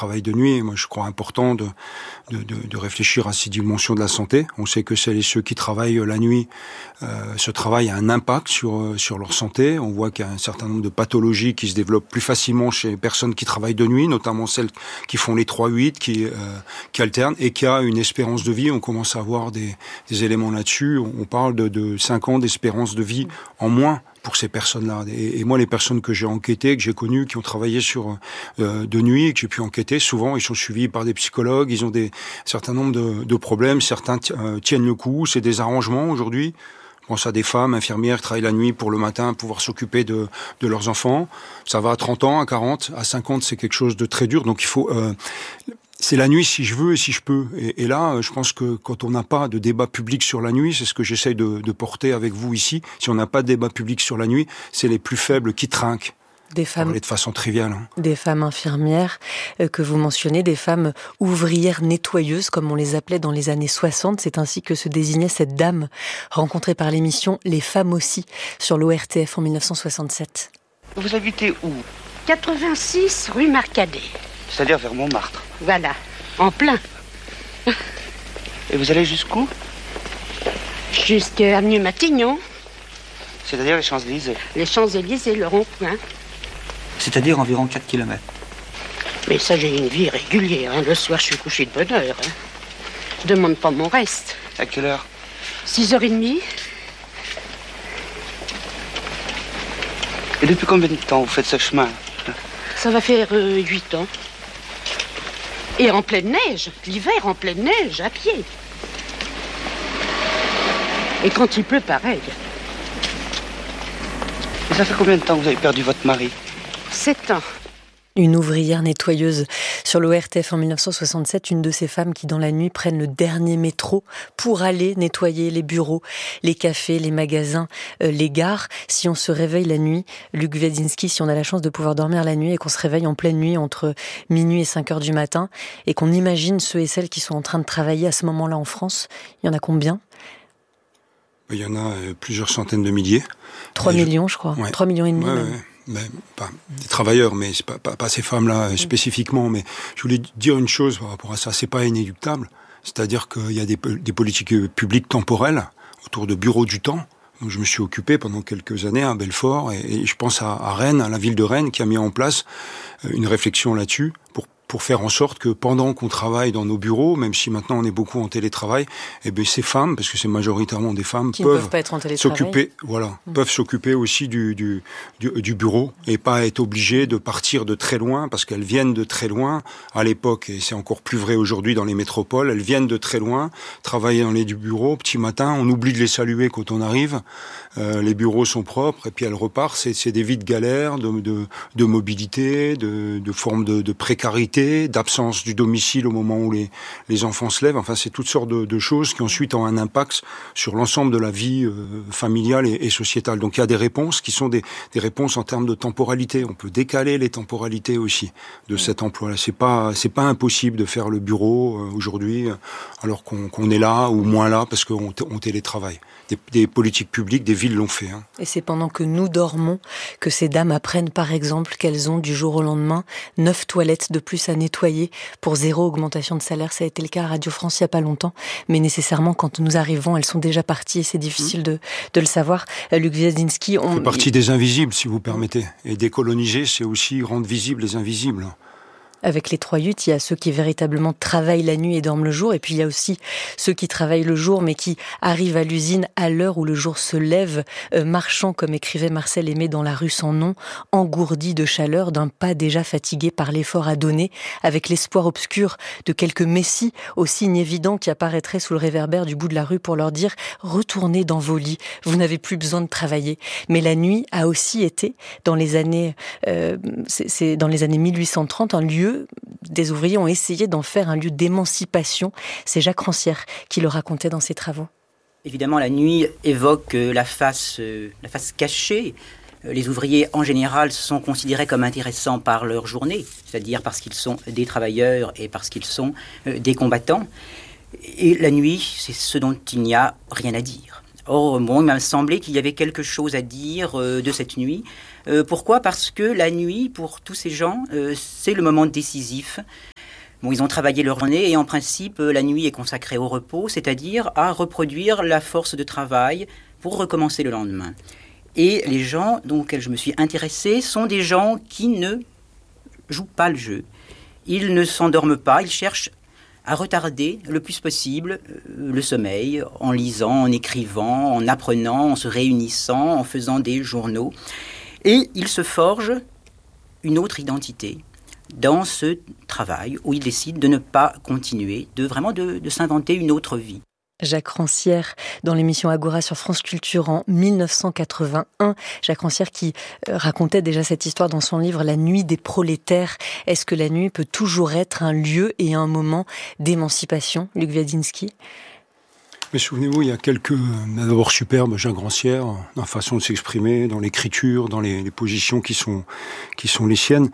travaillent de nuit. Et moi, je crois important de réfléchir à ces dimensions de la santé. On sait que celles et ceux qui travaillent la nuit, ce travail a un impact sur leur santé. On voit qu'il y a un certain nombre de pathologies qui se développent plus facilement chez les personnes qui travaillent de nuit, notamment celles qui font les 3-8, qui alternent, et qui a une espérance de vie. On commence à avoir des éléments là-dessus. On parle de 5 ans d'espérance de vie en moins pour ces personnes-là. Et moi, les personnes que j'ai enquêtées, que j'ai connues, qui ont travaillé sur de nuit, que j'ai pu enquêter, souvent, ils sont suivis par des psychologues, ils ont un certain nombre de problèmes, certains tiennent le coup, c'est des arrangements aujourd'hui. Je pense à des femmes infirmières qui travaillent la nuit pour le matin pouvoir s'occuper de leurs enfants. Ça va à 30 ans, à 40, à 50, c'est quelque chose de très dur. Donc il faut... c'est la nuit si je veux et si je peux. Et là, je pense que quand on n'a pas de débat public sur la nuit, c'est ce que j'essaye de porter avec vous ici. Si on n'a pas de débat public sur la nuit, c'est les plus faibles qui trinquent. Des femmes, de façon triviale. Des femmes infirmières que vous mentionnez, des femmes ouvrières nettoyeuses, comme on les appelait dans les années 60. C'est ainsi que se désignait cette dame rencontrée par l'émission Les Femmes aussi, sur l'ORTF en 1967. Vous habitez où ? 86 rue Marcadet. C'est-à-dire vers Montmartre. Voilà, en plein. Et vous allez jusqu'où ? Jusqu'à avenue Matignon. C'est-à-dire les Champs-Élysées. Les Champs-Élysées, le rond-point. C'est-à-dire environ 4 km. Mais ça, j'ai une vie régulière. Le soir, je suis couché de bonne heure. Je demande pas mon reste. À quelle heure ? 6h30. Et depuis combien de temps vous faites ce chemin ? Ça va faire 8 ans. Et en pleine neige, l'hiver en pleine neige, à pied. Et quand il pleut, pareil. Et ça fait combien de temps que vous avez perdu votre mari ? 7 ans. Une ouvrière nettoyeuse sur l'ORTF en 1967, une de ces femmes qui dans la nuit prennent le dernier métro pour aller nettoyer les bureaux, les cafés, les magasins, les gares. Si on se réveille la nuit, Luc Wiedzinski, si on a la chance de pouvoir dormir la nuit et qu'on se réveille en pleine nuit entre minuit et 5 heures du matin et qu'on imagine ceux et celles qui sont en train de travailler à ce moment-là en France, il y en a combien ? Il y en a plusieurs centaines de milliers. 3 millions, je crois. Ouais. 3 millions et demi. Ouais. Mais pas des travailleurs, mais c'est pas ces femmes-là spécifiquement. Mais je voulais dire une chose par rapport à ça, c'est pas inéluctable. C'est-à-dire qu'il y a des politiques publiques temporelles autour de bureaux du temps. Donc je me suis occupé pendant quelques années à Belfort et je pense à Rennes, à la ville de Rennes, qui a mis en place une réflexion là-dessus pour faire en sorte que pendant qu'on travaille dans nos bureaux, même si maintenant on est beaucoup en télétravail, eh bien ces femmes, parce que c'est majoritairement des femmes, qui peuvent pas être en télétravail, peuvent s'occuper aussi du bureau et pas être obligées de partir de très loin parce qu'elles viennent de très loin à l'époque, et c'est encore plus vrai aujourd'hui dans les métropoles, elles viennent de très loin, travailler dans les bureaux, petit matin, on oublie de les saluer quand on arrive, les bureaux sont propres et puis elles repartent, c'est des vies de galère, de mobilité, de forme de précarité, d'absence du domicile au moment où les enfants se lèvent. Enfin, c'est toutes sortes de choses qui ensuite ont un impact sur l'ensemble de la vie familiale et sociétale. Donc il y a des réponses qui sont des réponses en termes de temporalité. On peut décaler les temporalités aussi de cet emploi-là. C'est pas impossible de faire le bureau aujourd'hui alors qu'on est là ou moins là parce qu'on télétravaille. Des politiques publiques, des villes l'ont fait. Hein. Et c'est pendant que nous dormons que ces dames apprennent par exemple qu'elles ont du jour au lendemain 9 toilettes de plus à nettoyer pour 0 augmentation de salaire. Ça a été le cas à Radio France il n'y a pas longtemps, mais nécessairement quand nous arrivons, elles sont déjà parties et c'est difficile de le savoir. Luc Wiedzinski, on fait partie des invisibles, si vous permettez. Et décoloniser, c'est aussi rendre visibles les invisibles. Avec les 3-8, il y a ceux qui véritablement travaillent la nuit et dorment le jour, et puis il y a aussi ceux qui travaillent le jour, mais qui arrivent à l'usine à l'heure où le jour se lève, marchant, comme écrivait Marcel Aimé dans La rue sans nom, engourdi de chaleur, d'un pas déjà fatigué par l'effort à donner, avec l'espoir obscur de quelques messies, au signe évident qui apparaîtraient sous le réverbère du bout de la rue pour leur dire « Retournez dans vos lits, vous n'avez plus besoin de travailler ». Mais la nuit a aussi été, dans les années 1830, un lieu. Des ouvriers ont essayé d'en faire un lieu d'émancipation. C'est Jacques Rancière qui le racontait dans ses travaux. Évidemment, la nuit évoque la face cachée. Les ouvriers, en général, sont considérés comme intéressants par leur journée, c'est-à-dire parce qu'ils sont des travailleurs et parce qu'ils sont des combattants. Et la nuit, c'est ce dont il n'y a rien à dire. Or, il m'a semblé qu'il y avait quelque chose à dire de cette nuit. Pourquoi ? Parce que la nuit, pour tous ces gens, c'est le moment décisif Bon, ils ont travaillé leur journée et en principe, la nuit est consacrée au repos, c'est-à-dire à reproduire la force de travail pour recommencer le lendemain. Et les gens auxquels je me suis intéressé sont des gens qui ne jouent pas le jeu. Ils ne s'endorment pas, ils cherchent à retarder le plus possible le sommeil en lisant, en écrivant, en apprenant, en se réunissant, en faisant des journaux. Et ils se forgent une autre identité dans ce travail où ils décident de ne pas continuer, de s'inventer une autre vie. Jacques Rancière, dans l'émission Agora sur France Culture en 1981. Jacques Rancière qui racontait déjà cette histoire dans son livre « La nuit des prolétaires ». Est-ce que la nuit peut toujours être un lieu et un moment d'émancipation, Luc Wiadiński ? Mais souvenez-vous, il y a quelques, d'abord superbes, Jacques Rancière, dans la façon de s'exprimer, dans l'écriture, dans les positions qui sont les siennes.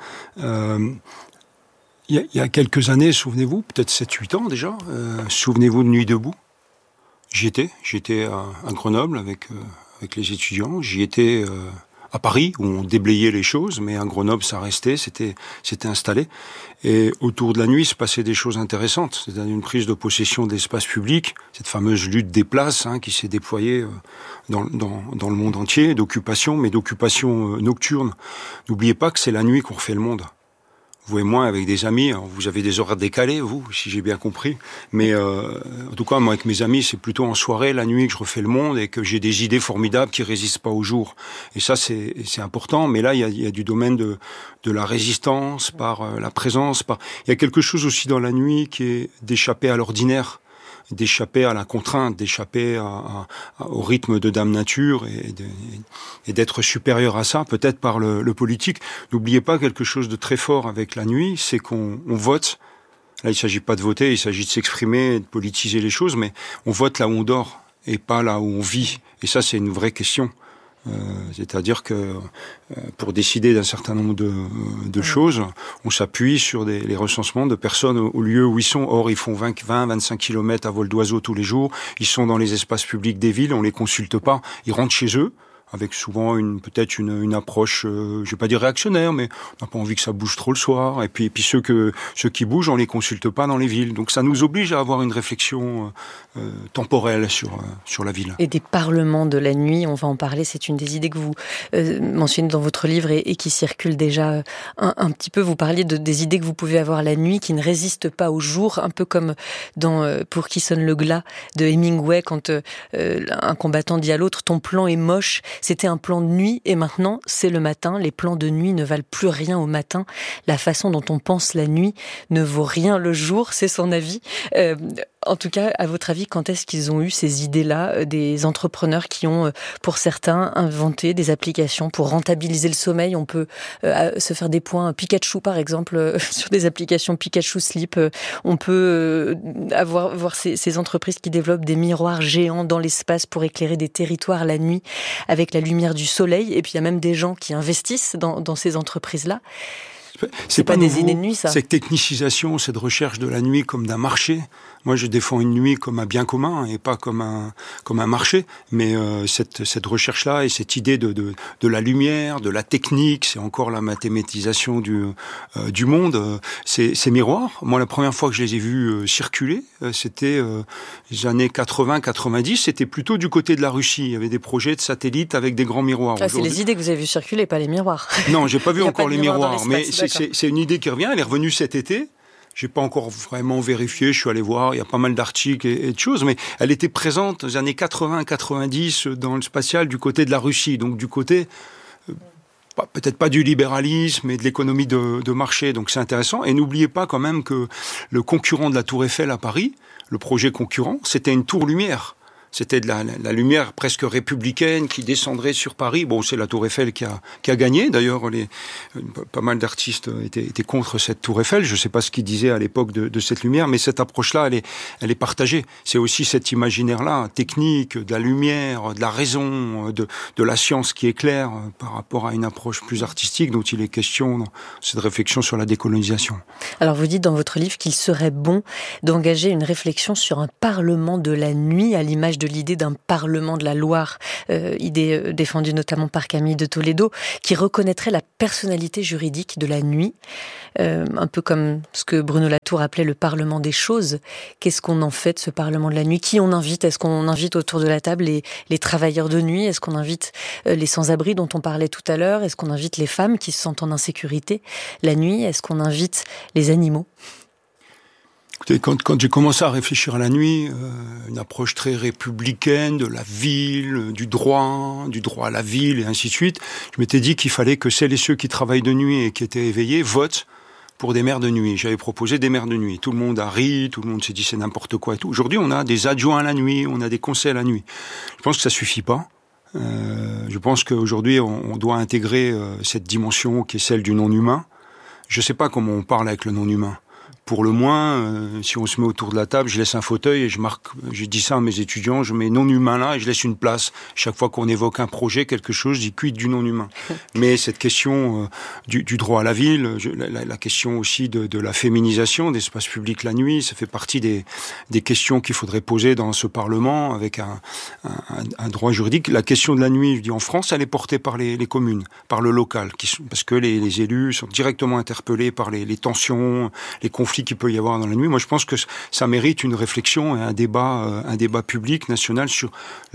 Il y a quelques années, souvenez-vous, peut-être 7-8 ans déjà, souvenez-vous de Nuit debout. J'étais à Grenoble avec les étudiants. J'y étais à Paris où on déblayait les choses, mais à Grenoble ça restait, c'était installé. Et autour de la nuit se passaient des choses intéressantes. C'est-à-dire une prise de possession de l'espace public, cette fameuse lutte des places qui s'est déployée dans le monde entier, d'occupation, mais d'occupation nocturne. N'oubliez pas que c'est la nuit qu'on refait le monde. Vous et moi, avec des amis, vous avez des horaires décalés, vous, si j'ai bien compris. Mais en tout cas, moi, avec mes amis, c'est plutôt en soirée, la nuit, que je refais le monde et que j'ai des idées formidables qui résistent pas au jour. Et ça, c'est important. Mais là, il y a du domaine de la résistance, par la présence. Il y a quelque chose aussi dans la nuit qui est d'échapper à l'ordinaire, d'échapper à la contrainte, d'échapper au rythme de Dame Nature et d'être supérieur à ça, peut-être par le politique. N'oubliez pas quelque chose de très fort avec la nuit, c'est qu'on vote. Là, il ne s'agit pas de voter, il s'agit de s'exprimer, de politiser les choses, mais on vote là où on dort et pas là où on vit. Et ça, c'est une vraie question. C'est-à-dire que pour décider d'un certain nombre de choses, on s'appuie sur les recensements de personnes au lieu où ils sont. Or, ils font 20-25 kilomètres à vol d'oiseau tous les jours. Ils sont dans les espaces publics des villes, on les consulte pas. Ils rentrent chez eux avec souvent peut-être une approche, je vais pas dire réactionnaire, mais on n'a pas envie que ça bouge trop le soir. Et puis ceux qui bougent, on les consulte pas dans les villes. Donc ça nous oblige à avoir une réflexion temporelle sur la ville. Et des parlements de la nuit, on va en parler. C'est une des idées que vous mentionnez dans votre livre et qui circule déjà un petit peu. Vous parliez des idées que vous pouvez avoir la nuit qui ne résistent pas au jour, un peu comme dans Pour qui sonne le glas de Hemingway, quand un combattant dit à l'autre « ton plan est moche ». C'était un plan de nuit et maintenant c'est le matin. Les plans de nuit ne valent plus rien au matin. La façon dont on pense la nuit ne vaut rien le jour, c'est son avis. En tout cas, à votre avis, quand est-ce qu'ils ont eu ces idées-là, des entrepreneurs qui ont, pour certains, inventé des applications pour rentabiliser le sommeil? On peut se faire des points Pikachu, par exemple, sur des applications Pikachu Sleep. On peut voir ces entreprises qui développent des miroirs géants dans l'espace pour éclairer des territoires la nuit avec la lumière du soleil. Et puis, il y a même des gens qui investissent dans ces entreprises-là. C'est pas des idées de nuit, ça. Cette technicisation, cette recherche de la nuit comme d'un marché. Moi, je défends une nuit comme un bien commun et pas comme un marché. Mais cette recherche-là et cette idée de la lumière, de la technique, c'est encore la mathématisation du monde. Ces miroirs, moi, la première fois que je les ai vus circuler, c'était les années 80-90. C'était plutôt du côté de la Russie. Il y avait des projets de satellites avec des grands miroirs. C'est les idées que vous avez vues circuler, pas les miroirs. Non, j'ai pas vu encore les miroirs, mais c'est une idée qui revient. Elle est revenue cet été. J'ai pas encore vraiment vérifié, je suis allé voir, il y a pas mal d'articles et de choses, mais elle était présente dans les années 80-90 dans le spatial du côté de la Russie, donc du côté, peut-être pas du libéralisme, mais de l'économie de marché, donc c'est intéressant. Et n'oubliez pas quand même que le concurrent de la Tour Eiffel à Paris, le projet concurrent, c'était une tour lumière. C'était de la lumière presque républicaine qui descendrait sur Paris. Bon, c'est la Tour Eiffel qui a gagné. D'ailleurs, pas mal d'artistes étaient contre cette Tour Eiffel. Je ne sais pas ce qu'ils disaient à l'époque de cette lumière, mais cette approche-là, elle est partagée. C'est aussi cet imaginaire-là, technique, de la lumière, de la raison, de la science qui éclaire par rapport à une approche plus artistique dont il est question dans cette réflexion sur la décolonisation. Alors, vous dites dans votre livre qu'il serait bon d'engager une réflexion sur un parlement de la nuit à l'image de l'idée d'un parlement de la Loire, idée défendue notamment par Camille de Toledo, qui reconnaîtrait la personnalité juridique de la nuit, un peu comme ce que Bruno Latour appelait le parlement des choses. Qu'est-ce qu'on en fait de ce parlement de la nuit? Qui on invite? Est-ce qu'on invite autour de la table les travailleurs de nuit? Est-ce qu'on invite les sans-abri dont on parlait tout à l'heure? Est-ce qu'on invite les femmes qui se sentent en insécurité la nuit? Est-ce qu'on invite les animaux? Écoutez, quand j'ai commencé à réfléchir à la nuit, une approche très républicaine de la ville, du droit à la ville et ainsi de suite, je m'étais dit qu'il fallait que celles et ceux qui travaillent de nuit et qui étaient éveillés votent pour des maires de nuit. J'avais proposé des maires de nuit. Tout le monde a ri, tout le monde s'est dit c'est n'importe quoi et tout. Aujourd'hui, on a des adjoints à la nuit, on a des conseils à la nuit. Je pense que ça suffit pas. Je pense qu'aujourd'hui, on doit intégrer cette dimension qui est celle du non-humain. Je sais pas comment on parle avec le non-humain. Pour le moins, si on se met autour de la table, je laisse un fauteuil et je dis ça à mes étudiants, je mets non-humain là et je laisse une place. Chaque fois qu'on évoque un projet, quelque chose, je dis quid du non-humain. Mais cette question du droit à la ville, la question aussi de la féminisation des espaces publics la nuit, ça fait partie des questions qu'il faudrait poser dans ce Parlement avec un droit juridique. La question de la nuit, je dis en France, elle est portée par les communes, par le local, parce que les élus sont directement interpellés par les tensions, les conflits qu'il peut y avoir dans la nuit. Moi, je pense que ça mérite une réflexion et un débat public national sur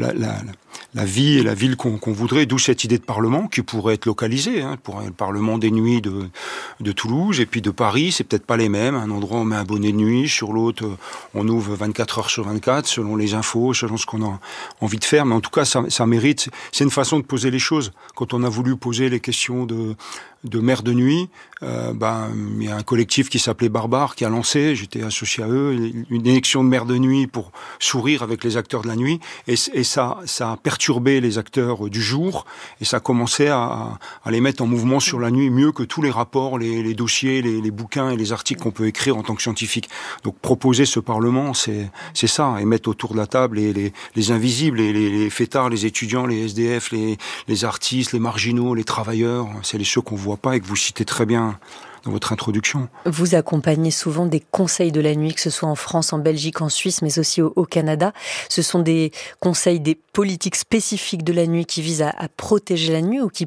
la vie et la ville qu'on voudrait, d'où cette idée de parlement qui pourrait être localisée. Pour le parlement des nuits de Toulouse et puis de Paris, c'est peut-être pas les mêmes. Un endroit on met un bonnet de nuit, sur l'autre on ouvre 24 heures sur 24 selon les infos, selon ce qu'on a envie de faire. Mais en tout cas, ça mérite. C'est une façon de poser les choses. Quand on a voulu poser les questions de maires de nuit, il y a un collectif qui s'appelait Barbare qui a lancé, j'étais associé à eux, une élection de maires de nuit pour sourire avec les acteurs de la nuit, et ça a perturbé les acteurs du jour, et ça a commencé à les mettre en mouvement sur la nuit mieux que tous les rapports, les dossiers, les bouquins et les articles qu'on peut écrire en tant que scientifique. Donc proposer ce Parlement, c'est ça, et mettre autour de la table les invisibles, les fêtards, les étudiants, les SDF, les artistes, les marginaux, les travailleurs, c'est ceux qu'on voit pas et que vous citez très bien dans votre introduction. Vous accompagnez souvent des conseils de la nuit, que ce soit en France, en Belgique, en Suisse, mais aussi au Canada. Ce sont des conseils, des politiques spécifiques de la nuit qui visent à protéger la nuit ou qui,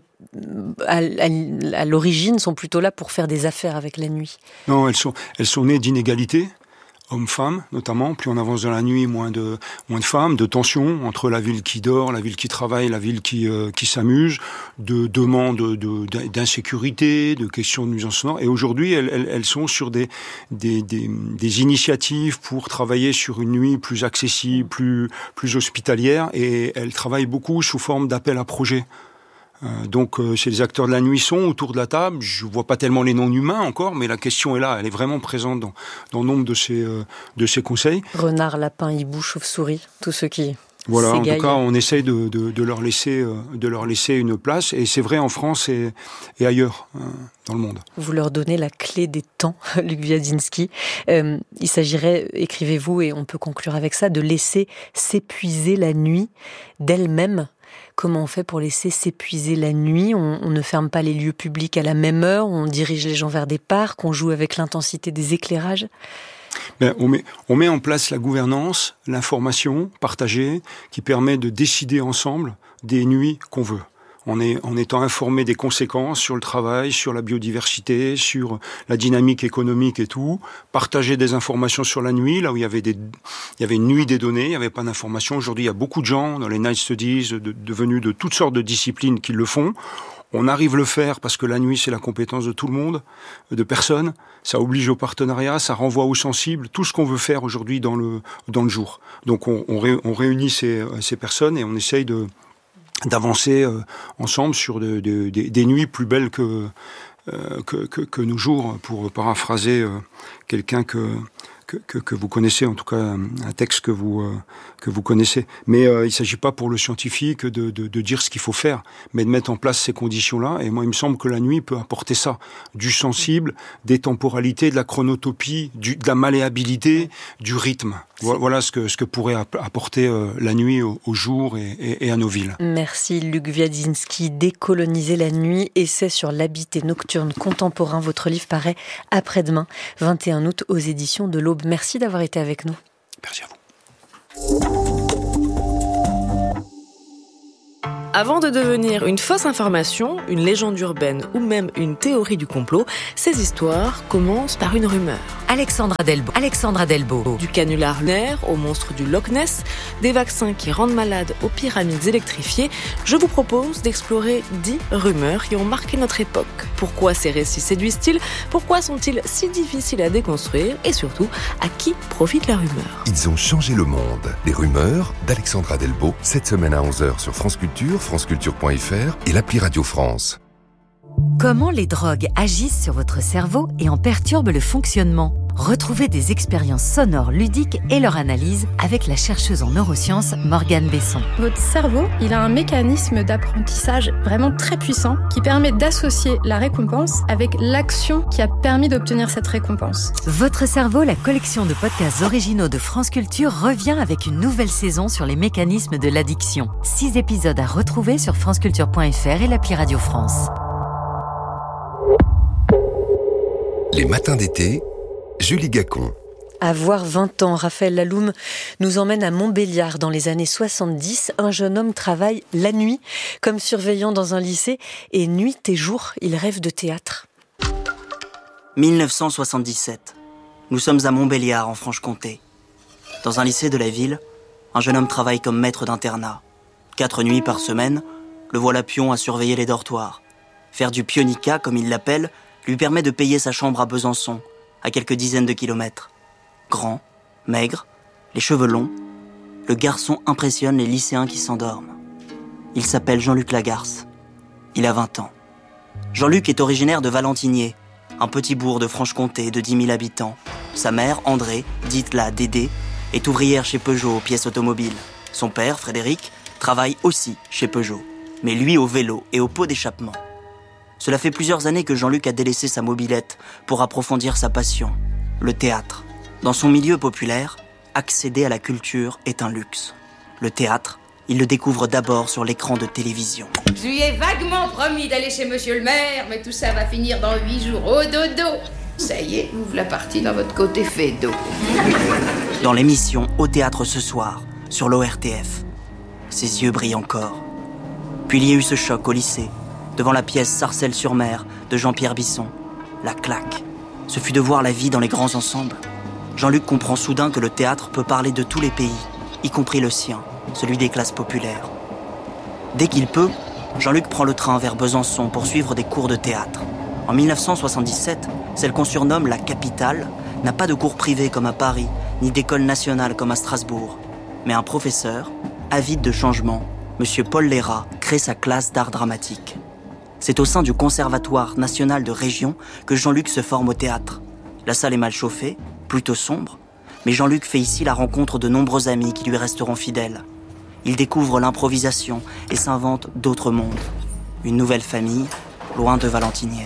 à l'origine, sont plutôt là pour faire des affaires avec la nuit? Non, elles sont nées d'inégalités. Hommes-femmes, notamment. Plus on avance dans la nuit, moins de femmes, de tensions entre la ville qui dort, la ville qui travaille, la ville qui s'amuse, de demandes d'insécurité, de questions de nuisance sonore. Et aujourd'hui, elles sont sur des initiatives pour travailler sur une nuit plus accessible, plus hospitalière. Et elles travaillent beaucoup sous forme d'appel à projets. Donc, chez les acteurs de la nuit sont autour de la table. Je vois pas tellement les non-humains encore, mais la question est là. Elle est vraiment présente dans nombre de ces conseils. Renard, lapin, hibou, chauve-souris, tous ceux qui voilà. s'égaillent. En tout cas, on essaye de leur laisser une place. Et c'est vrai en France et ailleurs, dans le monde. Vous leur donnez la clé des temps, Luc Wiadzinski. Il s'agirait, écrivez-vous, et on peut conclure avec ça, de laisser s'épuiser la nuit d'elle-même. Comment on fait pour laisser s'épuiser la nuit? On ne ferme pas les lieux publics à la même heure, on dirige les gens vers des parcs, on joue avec l'intensité des éclairages. On met en place la gouvernance, l'information partagée, qui permet de décider ensemble des nuits qu'on veut. En étant informé des conséquences sur le travail, sur la biodiversité, sur la dynamique économique et tout, partager des informations sur la nuit, là où il y avait une nuit des données, il n'y avait pas d'informations. Aujourd'hui, il y a beaucoup de gens dans les night studies, devenus de toutes sortes de disciplines qui le font. On arrive à le faire parce que la nuit, c'est la compétence de tout le monde, de personne. Ça oblige au partenariat, ça renvoie au sensible, tout ce qu'on veut faire aujourd'hui dans le jour. Donc on réunit ces personnes et on essaye d'avancer ensemble sur des nuits plus belles que nos jours, pour paraphraser quelqu'un que vous connaissez, en tout cas un texte que vous connaissez. Mais il ne s'agit pas pour le scientifique de dire ce qu'il faut faire, mais de mettre en place ces conditions-là. Et moi, il me semble que la nuit peut apporter ça, du sensible, des temporalités, de la chronotopie, de la malléabilité, du rythme. Voilà ce que pourrait apporter la nuit au jour et à nos villes. Merci Luc Wiadzinski. Décoloniser la nuit, essai sur l'habité nocturne contemporain. Votre livre paraît après-demain, 21 août, aux éditions de l'Aube. Merci d'avoir été avec nous. Merci à vous. Avant de devenir une fausse information, une légende urbaine ou même une théorie du complot, ces histoires commencent par une rumeur. Alexandra Delbo. Du canular lunaire au monstre du Loch Ness, des vaccins qui rendent malades aux pyramides électrifiées, je vous propose d'explorer 10 rumeurs qui ont marqué notre époque. Pourquoi ces récits séduisent-ils ? Pourquoi sont-ils si difficiles à déconstruire ? Et surtout, à qui profite la rumeur ? Ils ont changé le monde. Les rumeurs d'Alexandra Delbo, cette semaine à 11h sur France Culture, franceculture.fr et l'appli Radio France. Comment les drogues agissent sur votre cerveau et en perturbent le fonctionnement ? Retrouvez des expériences sonores ludiques et leur analyse avec la chercheuse en neurosciences Morgane Besson. Votre cerveau, il a un mécanisme d'apprentissage vraiment très puissant qui permet d'associer la récompense avec l'action qui a permis d'obtenir cette récompense. Votre cerveau, la collection de podcasts originaux de France Culture revient avec une nouvelle saison sur les mécanismes de l'addiction. 6 épisodes à retrouver sur franceculture.fr et l'appli Radio France. Les matins d'été, Julie Gacon. Avoir 20 ans, Raphaël Laloum nous emmène à Montbéliard dans les années 70. Un jeune homme travaille la nuit comme surveillant dans un lycée et nuit et jour, il rêve de théâtre. 1977. Nous sommes à Montbéliard en Franche-Comté. Dans un lycée de la ville, un jeune homme travaille comme maître d'internat. 4 nuits par semaine, le voilà pion à surveiller les dortoirs. Faire du pionica, comme il l'appelle, lui permet de payer sa chambre à Besançon, à quelques dizaines de kilomètres. Grand, maigre, les cheveux longs, le garçon impressionne les lycéens qui s'endorment. Il s'appelle Jean-Luc Lagarce. Il a 20 ans. Jean-Luc est originaire de Valentinier, un petit bourg de Franche-Comté de 10 000 habitants. Sa mère, André, dite la Dédé, est ouvrière chez Peugeot aux pièces automobiles. Son père, Frédéric, travaille aussi chez Peugeot, mais lui au vélo et au pot d'échappement. Cela fait plusieurs années que Jean-Luc a délaissé sa mobilette pour approfondir sa passion, le théâtre. Dans son milieu populaire, accéder à la culture est un luxe. Le théâtre, il le découvre d'abord sur l'écran de télévision. Je lui ai vaguement promis d'aller chez monsieur le maire, mais tout ça va finir dans 8 jours au dodo. Ça y est, vous voilà parti dans votre côté fédo. Dans l'émission Au théâtre ce soir, sur l'ORTF, ses yeux brillent encore. Puis il y a eu ce choc au lycée, devant la pièce Sarcelles-sur-Mer de Jean-Pierre Bisson. La claque, ce fut de voir la vie dans les grands ensembles. Jean-Luc comprend soudain que le théâtre peut parler de tous les pays, y compris le sien, celui des classes populaires. Dès qu'il peut, Jean-Luc prend le train vers Besançon pour suivre des cours de théâtre. En 1977, celle qu'on surnomme la capitale n'a pas de cours privés comme à Paris, ni d'école nationale comme à Strasbourg. Mais un professeur, avide de changement, M. Paul Lérat, crée sa classe d'art dramatique. C'est au sein du Conservatoire national de région que Jean-Luc se forme au théâtre. La salle est mal chauffée, plutôt sombre, mais Jean-Luc fait ici la rencontre de nombreux amis qui lui resteront fidèles. Il découvre l'improvisation et s'invente d'autres mondes. Une nouvelle famille, loin de Valentinier.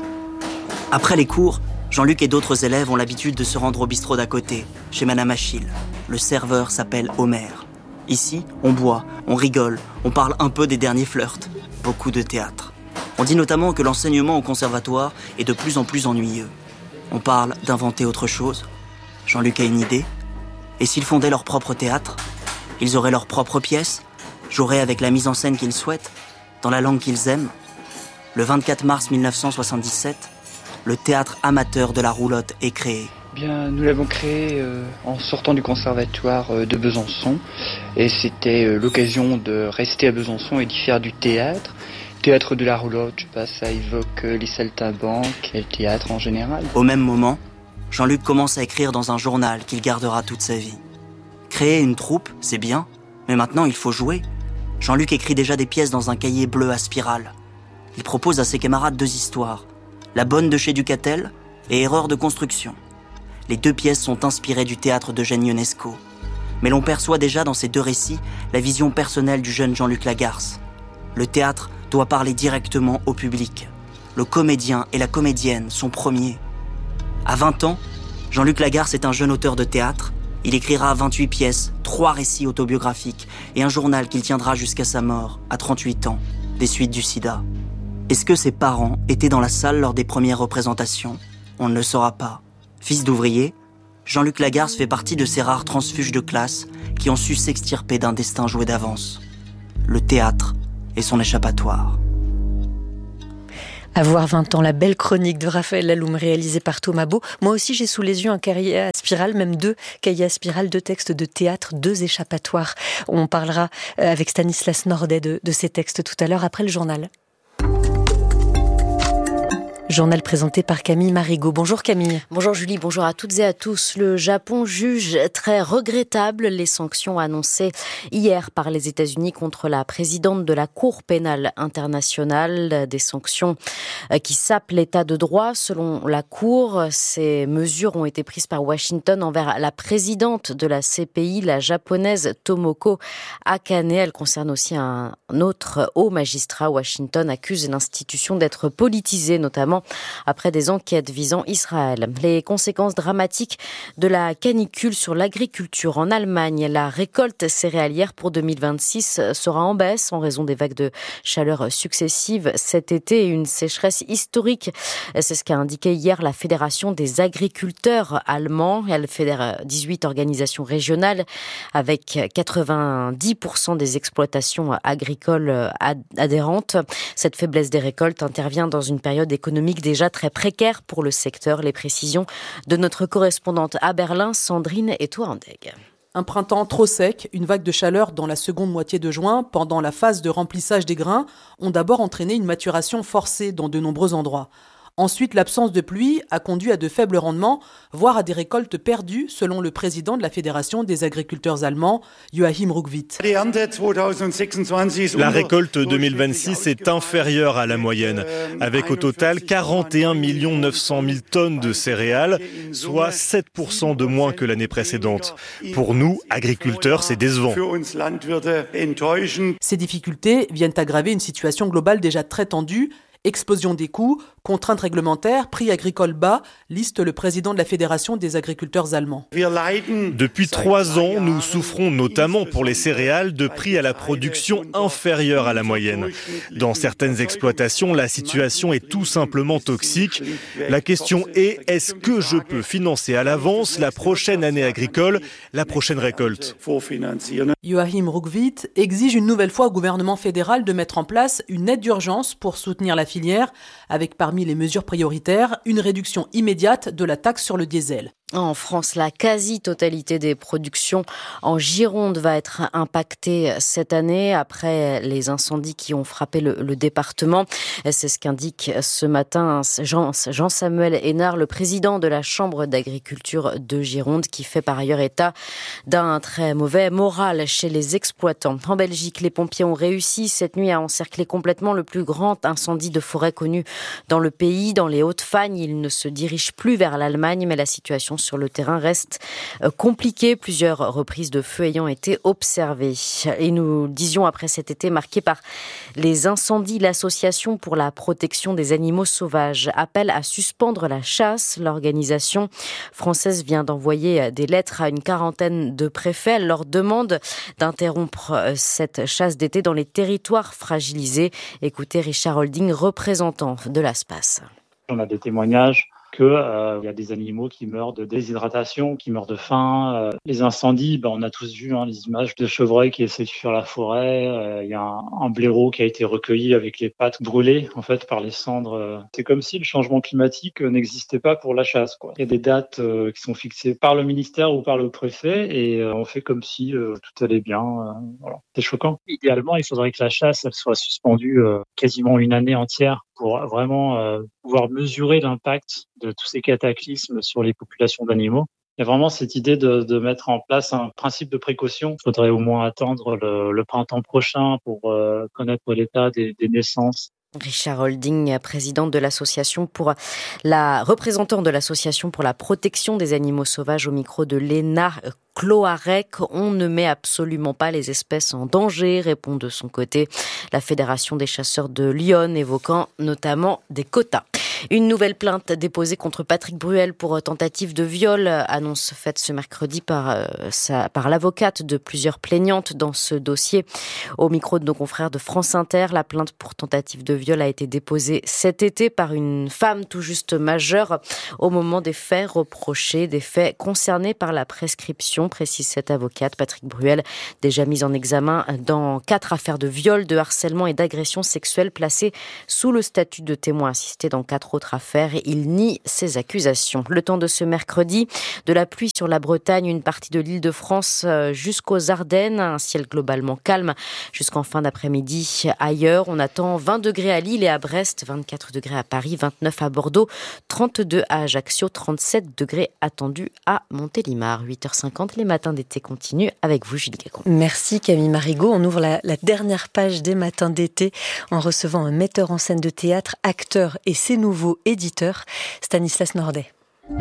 Après les cours, Jean-Luc et d'autres élèves ont l'habitude de se rendre au bistrot d'à côté, chez Madame Achille. Le serveur s'appelle Homer. Ici, on boit, on rigole, on parle un peu des derniers flirts. Beaucoup de théâtre. On dit notamment que l'enseignement au conservatoire est de plus en plus ennuyeux. On parle d'inventer autre chose. Jean-Luc a une idée. Et s'ils fondaient leur propre théâtre, ils auraient leur propre pièce, joueraient avec la mise en scène qu'ils souhaitent, dans la langue qu'ils aiment. Le 24 mars 1977, le théâtre amateur de la Roulotte est créé. Bien, nous l'avons créé en sortant du conservatoire de Besançon. Et c'était l'occasion de rester à Besançon et d'y faire du théâtre. Théâtre de la Roulotte, je sais pas, ça évoque les saltimbanques et le théâtre en général. Au même moment, Jean-Luc commence à écrire dans un journal qu'il gardera toute sa vie. Créer une troupe, c'est bien, mais maintenant il faut jouer. Jean-Luc écrit déjà des pièces dans un cahier bleu à spirale. Il propose à ses camarades 2 histoires, La bonne de chez Ducatel et Erreur de construction. Les 2 pièces sont inspirées du théâtre d'Eugène Ionesco. Mais l'on perçoit déjà dans ces 2 récits la vision personnelle du jeune Jean-Luc Lagarce. Le théâtre doit parler directement au public. Le comédien et la comédienne sont premiers. À 20 ans, Jean-Luc Lagarce est un jeune auteur de théâtre. Il écrira 28 pièces, 3 récits autobiographiques et un journal qu'il tiendra jusqu'à sa mort, à 38 ans, des suites du sida. Est-ce que ses parents étaient dans la salle lors des premières représentations ? On ne le saura pas. Fils d'ouvrier, Jean-Luc Lagarce fait partie de ces rares transfuges de classe qui ont su s'extirper d'un destin joué d'avance. Le théâtre et son échappatoire. Avoir 20 ans, la belle chronique de Raphaël Laloum réalisée par Thomas Beau. Moi aussi, j'ai sous les yeux un cahier à spirale, même 2 cahiers à spirale, 2 textes de théâtre, 2 échappatoires. On parlera avec Stanislas Nordet de ces textes tout à l'heure, après le journal. Journal présenté par Camille Marigot. Bonjour Camille. Bonjour Julie, bonjour à toutes et à tous. Le Japon juge très regrettable les sanctions annoncées hier par les États-Unis contre la présidente de la Cour pénale internationale. Des sanctions qui sapent l'état de droit. Selon la Cour, ces mesures ont été prises par Washington envers la présidente de la CPI, la japonaise Tomoko Akane. Elle concerne aussi un autre haut magistrat. Washington accuse l'institution d'être politisée, notamment après des enquêtes visant Israël. Les conséquences dramatiques de la canicule sur l'agriculture en Allemagne. La récolte céréalière pour 2026 sera en baisse en raison des vagues de chaleur successives cet été et une sécheresse historique. C'est ce qu'a indiqué hier la Fédération des agriculteurs allemands. Elle fédère 18 organisations régionales avec 90% des exploitations agricoles adhérentes. Cette faiblesse des récoltes intervient dans une période économique déjà très précaire pour le secteur. Les précisions de notre correspondante à Berlin, Sandrine Etouandeg. Un printemps trop sec, une vague de chaleur dans la seconde moitié de juin, pendant la phase de remplissage des grains, ont d'abord entraîné une maturation forcée dans de nombreux endroits. Ensuite, l'absence de pluie a conduit à de faibles rendements, voire à des récoltes perdues, selon le président de la Fédération des agriculteurs allemands, Joachim Ruckwied. La récolte 2026 est inférieure à la moyenne, avec au total 41 900 000 tonnes de céréales, soit 7% de moins que l'année précédente. Pour nous, agriculteurs, c'est décevant. Ces difficultés viennent aggraver une situation globale déjà très tendue. Explosion des coûts, contraintes réglementaires, prix agricoles bas, liste le président de la Fédération des agriculteurs allemands. Depuis 3 ans, nous souffrons notamment pour les céréales de prix à la production inférieurs à la moyenne. Dans certaines exploitations, la situation est tout simplement toxique. La question est, est-ce que je peux financer à l'avance la prochaine année agricole, la prochaine récolte ? Joachim Ruckwied exige une nouvelle fois au gouvernement fédéral de mettre en place une aide d'urgence pour soutenir la filière, avec parmi les mesures prioritaires une réduction immédiate de la taxe sur le diesel. En France, la quasi-totalité des productions en Gironde va être impactée cette année après les incendies qui ont frappé le département. C'est ce qu'indique ce matin Jean-Samuel Hénard, le président de la Chambre d'agriculture de Gironde, qui fait par ailleurs état d'un très mauvais moral chez les exploitants. En Belgique, les pompiers ont réussi cette nuit à encercler complètement le plus grand incendie de forêt connu dans le pays. Dans les Hautes-Fagnes, ils ne se dirigent plus vers l'Allemagne, mais la situation sur le terrain reste compliquée. Plusieurs reprises de feu ayant été observées. Et nous disions, après cet été marqué par les incendies, l'association pour la protection des animaux sauvages appelle à suspendre la chasse. L'organisation française vient d'envoyer des lettres à une quarantaine de préfets. Elle leur demande d'interrompre cette chasse d'été dans les territoires fragilisés. Écoutez Richard Holding, représentant de l'ASPAS. On a des témoignages qu'il y a des animaux qui meurent de déshydratation, qui meurent de faim. Les incendies, on a tous vu les images de chevreuils qui essaient de fuir la forêt. Il y a un blaireau qui a été recueilli avec les pattes brûlées en fait par les cendres. C'est comme si le changement climatique n'existait pas pour la chasse, quoi. Il y a des dates qui sont fixées par le ministère ou par le préfet et on fait comme si tout allait bien. Voilà. C'est choquant. Idéalement, il faudrait que la chasse elle soit suspendue quasiment une année entière pour vraiment pouvoir mesurer l'impact de tous ces cataclysmes sur les populations d'animaux. Il y a vraiment cette idée de mettre en place un principe de précaution. Il faudrait au moins attendre le printemps prochain pour connaître l'état des naissances. Richard Holding, représentant de l'association pour la protection des animaux sauvages au micro de Léna Cloarec. On ne met absolument pas les espèces en danger, répond de son côté la Fédération des chasseurs de Lyon, évoquant notamment des quotas. Une nouvelle plainte déposée contre Patrick Bruel pour tentative de viol, annonce faite ce mercredi par l'avocate de plusieurs plaignantes dans ce dossier. Au micro de nos confrères de France Inter, la plainte pour tentative de viol a été déposée cet été par une femme tout juste majeure au moment des faits reprochés, des faits concernés par la prescription. précise cette avocate. Patrick Bruel, déjà mis en examen dans 4 affaires de viol, de harcèlement et d'agression sexuelle, placé sous le statut de témoin assisté dans 4 autres affaires. Il nie ces accusations. Le temps de ce mercredi, de la pluie sur la Bretagne, une partie de l'Île-de-France jusqu'aux Ardennes, un ciel globalement calme jusqu'en fin d'après-midi. Ailleurs, on attend 20 degrés à Lille et à Brest, 24 degrés à Paris, 29 à Bordeaux, 32 à Ajaccio, 37 degrés attendus à Montélimar. 8h50, les matins d'été continuent avec vous, Julie Gacon. Merci Camille Marigot. On ouvre la dernière page des matins d'été en recevant un metteur en scène de théâtre, acteur et ses nouveaux éditeurs, Stanislas Nordet.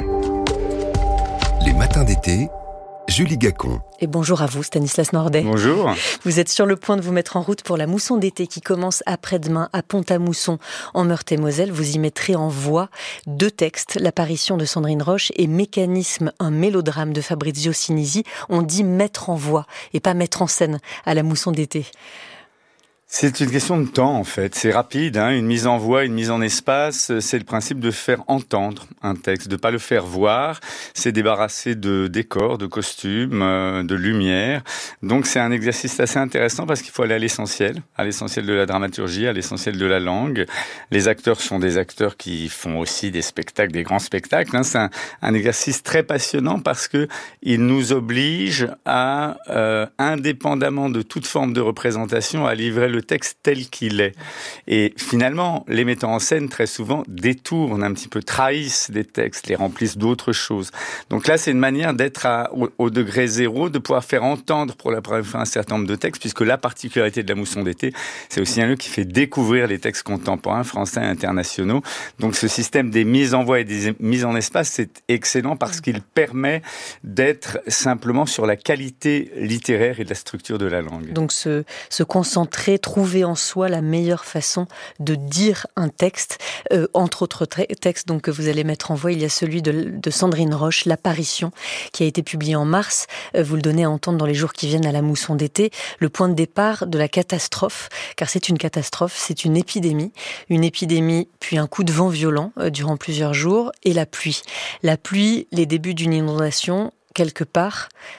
Les matins d'été, Julie Gacon. Et bonjour à vous, Stanislas Nordet. Bonjour. Vous êtes sur le point de vous mettre en route pour la mousson d'été qui commence après-demain à Pont-à-Mousson, en Meurthe-et-Moselle. Vous y mettrez en voix 2 textes, L'apparition de Sandrine Roche et Mécanisme, un mélodrame de Fabrizio Sinisi. On dit mettre en voix et pas mettre en scène à la mousson d'été. C'est une question de temps, en fait. C'est rapide, une mise en voix, une mise en espace. C'est le principe de faire entendre un texte, de pas le faire voir. C'est débarrasser de décors, de costumes, de lumière. Donc c'est un exercice assez intéressant parce qu'il faut aller à l'essentiel de la dramaturgie, à l'essentiel de la langue. Les acteurs sont des acteurs qui font aussi des spectacles, des grands spectacles. C'est un exercice très passionnant parce que il nous oblige à, indépendamment de toute forme de représentation, à livrer le texte tel qu'il est. Et finalement, les metteurs en scène, très souvent, détournent un petit peu, trahissent des textes, les remplissent d'autres choses. Donc là, c'est une manière d'être au degré 0, de pouvoir faire entendre pour la première fois un certain nombre de textes, puisque la particularité de la mousson d'été, c'est aussi un lieu qui fait découvrir les textes contemporains, français et internationaux. Donc ce système des mises en voix et des mises en espace, c'est excellent parce qu'il permet d'être simplement sur la qualité littéraire et de la structure de la langue. Donc se concentrer, trouver en soi la meilleure façon de dire un texte. Entre autres textes donc, que vous allez mettre en voix, il y a celui de Sandrine Roche, L'apparition, qui a été publié en mars. Vous le donnez à entendre dans les jours qui viennent à la mousson d'été. Le point de départ de la catastrophe, car c'est une catastrophe, c'est une épidémie, puis un coup de vent violent durant plusieurs jours, et la pluie. La pluie, les débuts d'une inondation, quelque part, où ?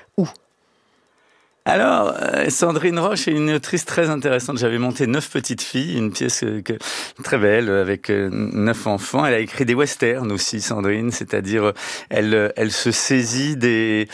Alors, Sandrine Roche est une autrice très intéressante. J'avais monté 9 petites filles, une pièce très belle avec 9 enfants. Elle a écrit des westerns aussi, Sandrine, c'est-à-dire elle se saisit de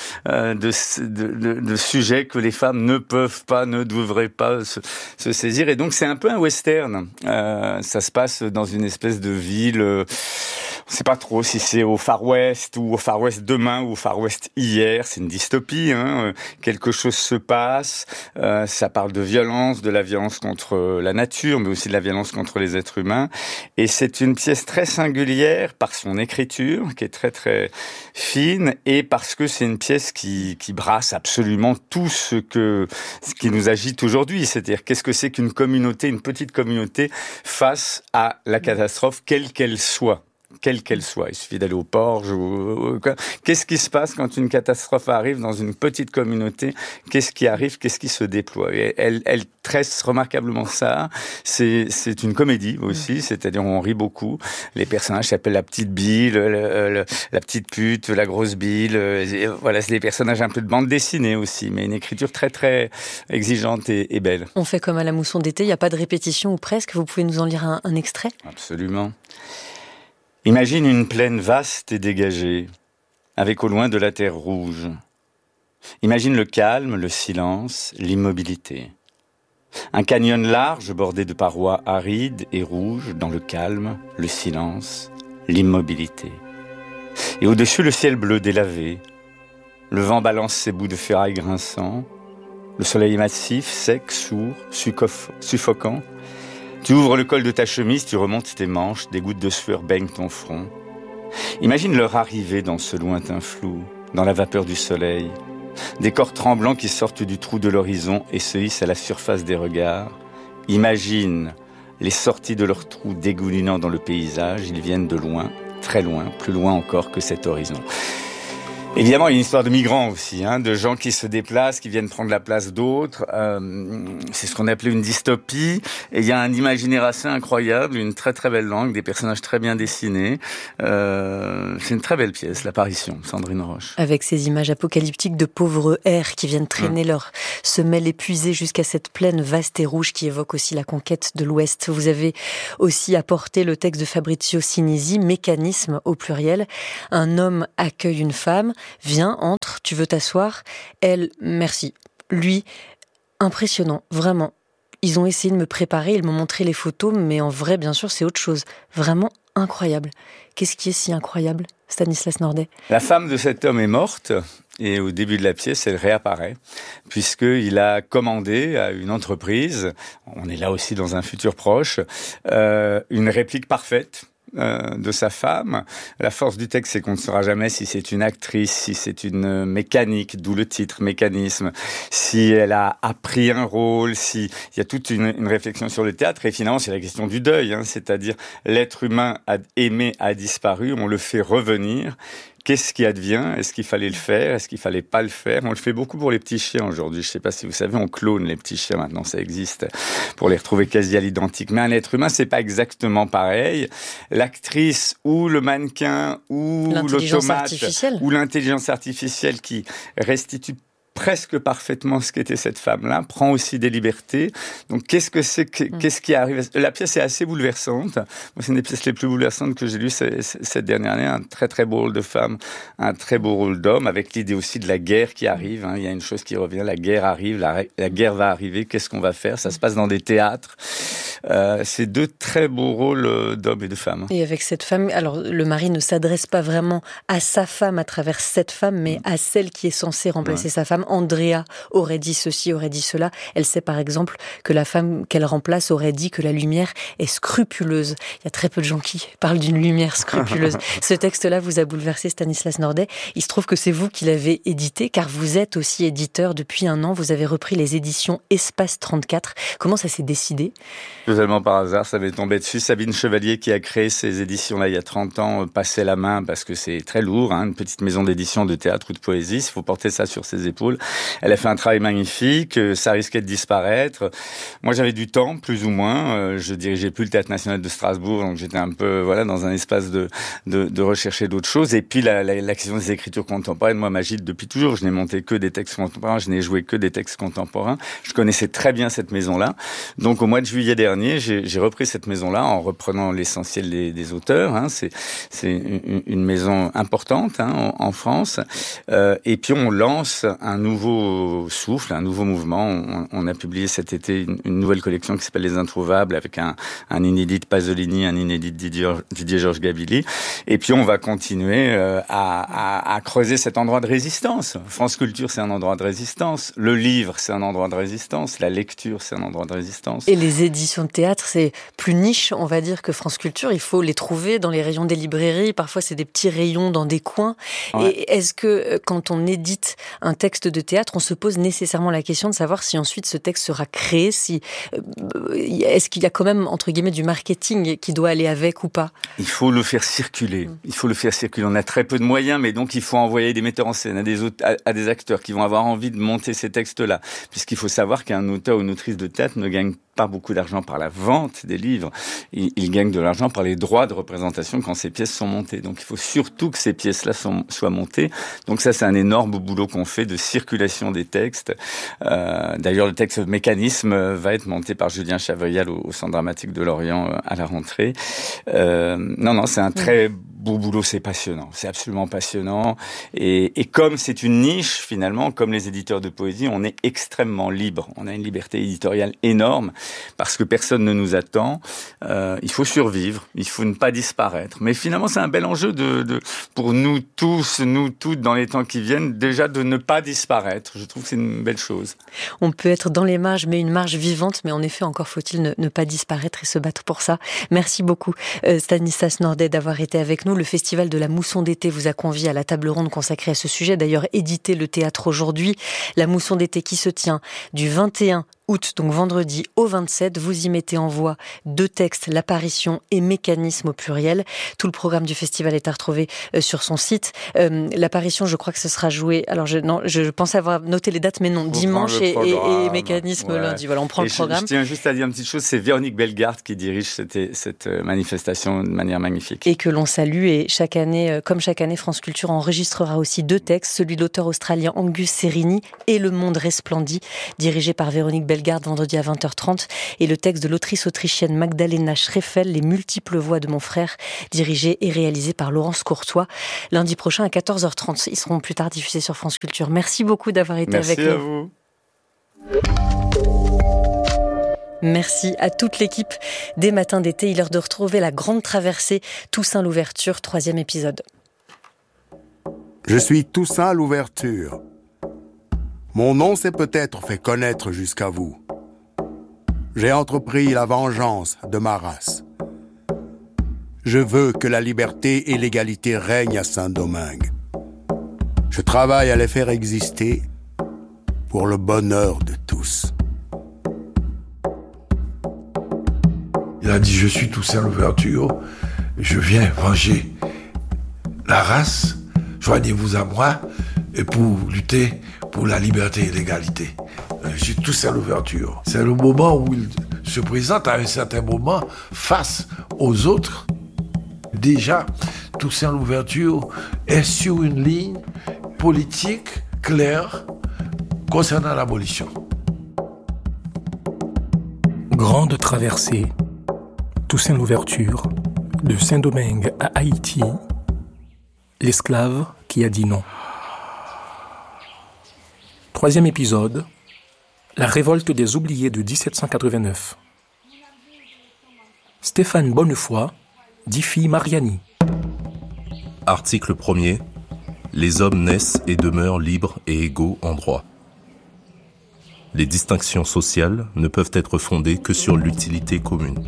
sujets que les femmes ne peuvent pas, ne devraient pas se saisir. Et donc c'est un peu un western. Ça se passe dans une espèce de ville. On ne sait pas trop si c'est au Far West ou au Far West demain ou au Far West hier. C'est une dystopie. Quelque chose se passe. Ça parle de violence, de la violence contre la nature, mais aussi de la violence contre les êtres humains. Et c'est une pièce très singulière par son écriture, qui est très très fine, et parce que c'est une pièce qui brasse absolument tout ce qui nous agite aujourd'hui. C'est-à-dire qu'est-ce que c'est qu'une communauté, une petite communauté, face à la catastrophe, quelle qu'elle soit. Quelle qu'elle soit. Il suffit d'aller au Porge qu'est-ce qui se passe quand une catastrophe arrive dans une petite communauté? Qu'est-ce qui arrive? Qu'est-ce qui se déploie? Et elle tresse remarquablement ça. C'est une comédie aussi, c'est-à-dire on rit beaucoup. Les personnages s'appellent la petite Bille, la petite pute, la grosse Bille. Voilà, c'est des personnages un peu de bande dessinée aussi, mais une écriture très très exigeante et belle. On fait comme à la mousson d'été, il n'y a pas de répétition ou presque. Vous pouvez nous en lire un extrait? Absolument. Imagine une plaine vaste et dégagée, avec au loin de la terre rouge. Imagine le calme, le silence, l'immobilité. Un canyon large bordé de parois arides et rouges, dans le calme, le silence, l'immobilité. Et au-dessus, le ciel bleu délavé. Le vent balance ses bouts de ferraille grinçants. Le soleil massif, sec, sourd, suffocant. Tu ouvres le col de ta chemise, tu remontes tes manches, des gouttes de sueur baignent ton front. Imagine leur arrivée dans ce lointain flou, dans la vapeur du soleil. Des corps tremblants qui sortent du trou de l'horizon et se hissent à la surface des regards. Imagine les sorties de leurs trous dégoulinant dans le paysage. Ils viennent de loin, très loin, plus loin encore que cet horizon. Évidemment, il y a une histoire de migrants aussi, de gens qui se déplacent, qui viennent prendre la place d'autres. C'est ce qu'on appelait une dystopie. Et il y a un imaginaire assez incroyable, une très très belle langue, des personnages très bien dessinés. C'est une très belle pièce, L'Apparition, Sandrine Roche. Avec ces images apocalyptiques de pauvres airs qui viennent traîner leurs semelles épuisées jusqu'à cette plaine vaste et rouge qui évoque aussi la conquête de l'Ouest. Vous avez aussi apporté le texte de Fabrizio Sinisi, Mécanisme au pluriel. Un homme accueille une femme. Viens, entre, tu veux t'asseoir. Elle, merci. Lui, impressionnant, vraiment. Ils ont essayé de me préparer, ils m'ont montré les photos, mais en vrai, bien sûr, c'est autre chose. Vraiment incroyable. Qu'est-ce qui est si incroyable, Stanislas Nordet ? La femme de cet homme est morte. Et au début de la pièce, elle réapparaît, puisqu'il a commandé à une entreprise, on est là aussi dans un futur proche, une réplique parfaite de sa femme. La force du texte, c'est qu'on ne saura jamais si c'est une actrice, si c'est une mécanique, d'où le titre, Mécanisme, si elle a appris un rôle, si il y a toute une réflexion sur le théâtre. Et finalement, c'est la question du deuil, c'est-à-dire l'être humain aimé a disparu, on le fait revenir. Qu'est-ce qui advient ? Est-ce qu'il fallait le faire ? Est-ce qu'il fallait pas le faire ? On le fait beaucoup pour les petits chiens aujourd'hui. Je sais pas si vous savez, on clone les petits chiens maintenant, ça existe, pour les retrouver quasi à l'identique. Mais un être humain, c'est pas exactement pareil. L'actrice ou le mannequin ou l'automate ou l'intelligence artificielle qui restitue presque parfaitement ce qu'était cette femme-là, prend aussi des libertés. Donc, qu'est-ce qui arrive ? La pièce est assez bouleversante. Moi, c'est une des pièces les plus bouleversantes que j'ai lues cette dernière année. Un très, très beau rôle de femme, un très beau rôle d'homme, avec l'idée aussi de la guerre qui arrive. Il y a une chose qui revient, la guerre arrive, la guerre va arriver, qu'est-ce qu'on va faire ? Ça se passe dans des théâtres. C'est deux très beaux rôles d'hommes et de femmes. Et avec cette femme, alors le mari ne s'adresse pas vraiment à sa femme à travers cette femme, mais à celle qui est censée remplacer sa femme. Andrea aurait dit ceci, aurait dit cela. Elle sait par exemple que la femme qu'elle remplace aurait dit que la lumière est scrupuleuse. Il y a très peu de gens qui parlent d'une lumière scrupuleuse. Ce texte-là vous a bouleversé, Stanislas Nordet. Il se trouve que c'est vous qui l'avez édité, car vous êtes aussi éditeur depuis un an. Vous avez repris les éditions Espace 34. Comment ça s'est décidé ? Totalement par hasard, ça m'est tombé dessus. Sabine Chevalier, qui a créé ces éditions-là il y a 30 ans, passait la main parce que c'est très lourd, une petite maison d'édition de théâtre ou de poésie. Il faut porter ça sur ses épaules. Elle a fait un travail magnifique, ça risquait de disparaître. Moi, j'avais du temps, plus ou moins. Je dirigeais plus le Théâtre National de Strasbourg, donc j'étais un peu, dans un espace de rechercher d'autres choses. Et puis, la question des écritures contemporaines, moi, m'agite depuis toujours. Je n'ai monté que des textes contemporains, je n'ai joué que des textes contemporains. Je connaissais très bien cette maison-là. Donc, au mois de juillet dernier, j'ai repris cette maison-là en reprenant l'essentiel des auteurs. C'est une maison importante en France. Et puis, on lance un nouveau souffle, un nouveau mouvement. On a publié cet été une nouvelle collection qui s'appelle Les Introuvables, avec un inédit de Pasolini, un inédit de Didier Georges Gabili. Et puis on va continuer à creuser cet endroit de résistance. France Culture, c'est un endroit de résistance. Le livre, c'est un endroit de résistance. La lecture, c'est un endroit de résistance. Et les éditions de théâtre, c'est plus niche, on va dire, que France Culture. Il faut les trouver dans les rayons des librairies. Parfois, c'est des petits rayons dans des coins. Ouais. Et est-ce que quand on édite un texte de théâtre, on se pose nécessairement la question de savoir si ensuite ce texte sera créé, est-ce qu'il y a quand même, entre guillemets, du marketing qui doit aller avec ou pas ? Il faut le faire circuler. On a très peu de moyens, mais donc il faut envoyer des metteurs en scène, à des acteurs qui vont avoir envie de monter ces textes-là. Puisqu'il faut savoir qu'un auteur ou une autrice de théâtre ne gagne pas beaucoup d'argent par la vente des livres. Il gagne de l'argent par les droits de représentation quand ces pièces sont montées. Donc il faut surtout que ces pièces-là soient montées. Donc ça, c'est un énorme boulot qu'on fait de circulation des textes. D'ailleurs, le texte Mécanisme va être monté par Julien Chavoyal au Centre dramatique de Lorient à la rentrée. Non, c'est un très beau boulot, c'est passionnant. C'est absolument passionnant. Et comme c'est une niche, finalement, comme les éditeurs de poésie, on est extrêmement libre. On a une liberté éditoriale énorme parce que personne ne nous attend. Il faut survivre, il faut ne pas disparaître. Mais finalement, c'est un bel enjeu pour nous tous, nous toutes, dans les temps qui viennent, déjà de ne pas disparaître. Je trouve que c'est une belle chose. On peut être dans les marges, mais une marge vivante. Mais en effet, encore faut-il ne pas disparaître et se battre pour ça. Merci beaucoup, Stanislas Nordet, d'avoir été avec nous. Le Festival de la Mousson d'été vous a convié à la table ronde consacrée à ce sujet. D'ailleurs, édité le théâtre aujourd'hui. La Mousson d'été qui se tient du 21 août, donc vendredi au 27. Vous y mettez en voix 2 textes, l'apparition et mécanisme au pluriel. Tout le programme du festival est à retrouver sur son site. L'apparition, je crois que ce sera joué. Alors je pensais avoir noté les dates, mais non, dimanche et mécanisme lundi. Voilà, on prend le programme. Je tiens juste à dire une petite chose, c'est Véronique Bellegarde qui dirige cette manifestation de manière magnifique. Et que l'on salue, et chaque année, comme chaque année, France Culture enregistrera aussi 2 textes, celui de l'auteur australien Angus Serini et Le Monde resplendit, dirigé par Véronique Bellegarde vendredi à 20h30, et le texte de l'autrice autrichienne Magdalena Schreffel, Les multiples voix de mon frère, dirigé et réalisé par Laurence Courtois. Lundi prochain à 14h30, ils seront plus tard diffusés sur France Culture. Merci beaucoup d'avoir été avec nous. Merci à vous. Merci à toute l'équipe des Matins d'été. Il est l'heure de retrouver la grande traversée Toussaint l'ouverture, 3e épisode. Je suis Toussaint l'ouverture. Mon nom s'est peut-être fait connaître jusqu'à vous. J'ai entrepris la vengeance de ma race. Je veux que la liberté et l'égalité règnent à Saint-Domingue. Je travaille à les faire exister pour le bonheur de tous. Il a dit, je suis Toussaint l'ouverture, je viens venger la race, joignez-vous à moi et pour lutter pour la liberté et l'égalité. Je suis Toussaint l'ouverture. C'est le moment où il se présente à un certain moment face aux autres. Déjà, Toussaint l'ouverture est sur une ligne politique claire concernant l'abolition. Grande traversée. Toussaint l'ouverture, de Saint-Domingue à Haïti, l'esclave qui a dit non. 3e épisode, la révolte des oubliés de 1789. Stéphane Bonnefoy, dit fille Mariani. Article 1er. Les hommes naissent et demeurent libres et égaux en droit. Les distinctions sociales ne peuvent être fondées que sur l'utilité commune.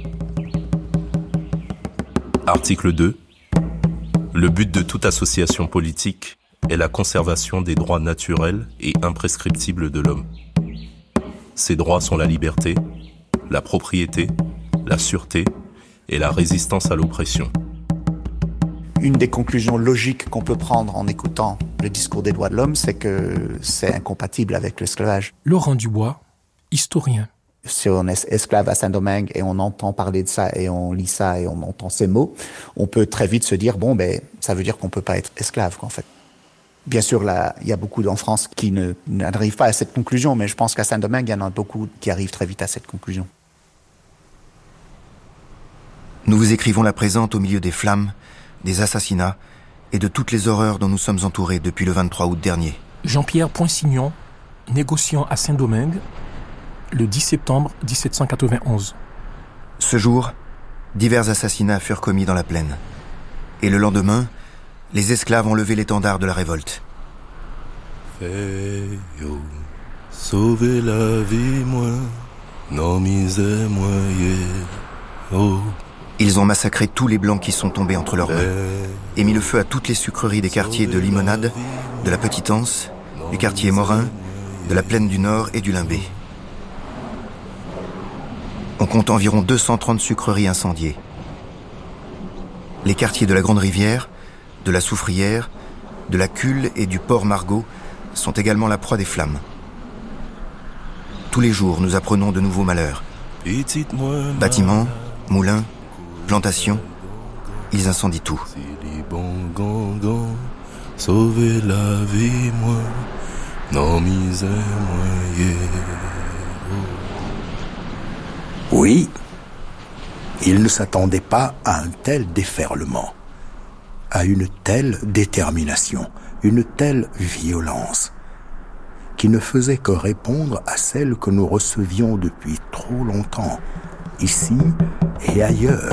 Article 2. Le but de toute association politique est la conservation des droits naturels et imprescriptibles de l'homme. Ces droits sont la liberté, la propriété, la sûreté et la résistance à l'oppression. Une des conclusions logiques qu'on peut prendre en écoutant le discours des droits de l'homme, c'est que c'est incompatible avec l'esclavage. Laurent Dubois, historien. Si on est esclave à Saint-Domingue et on entend parler de ça et on lit ça et on entend ces mots, on peut très vite se dire, ça veut dire qu'on peut pas être esclave, en fait. Bien sûr, là, il y a beaucoup en France qui n'arrivent pas à cette conclusion, mais je pense qu'à Saint-Domingue, il y en a beaucoup qui arrivent très vite à cette conclusion. Nous vous écrivons la présente au milieu des flammes, des assassinats et de toutes les horreurs dont nous sommes entourés depuis le 23 août dernier. Jean-Pierre Poinsignon, négociant à Saint-Domingue, le 10 septembre 1791. Ce jour, divers assassinats furent commis dans la plaine. Et le lendemain, les esclaves ont levé l'étendard de la révolte. Feyo, sauvez la vie, moi, non misère, moi, oh. Ils ont massacré tous les blancs qui sont tombés entre leurs mains et mis le feu à toutes les sucreries des quartiers de Limonade, de la Petite-Anse, du quartier Morin, de la Plaine du Nord et du Limbé. On compte environ 230 sucreries incendiées. Les quartiers de la Grande Rivière, de la Soufrière, de la Culle et du Port Margot sont également la proie des flammes. Tous les jours, nous apprenons de nouveaux malheurs. Bâtiments, moulins, plantations, ils incendient tout. Sauvez la vie, moi, non misère, moi, Oui, ils ne s'attendaient pas à un tel déferlement, à une telle détermination, une telle violence, qui ne faisait que répondre à celle que nous recevions depuis trop longtemps, ici et ailleurs.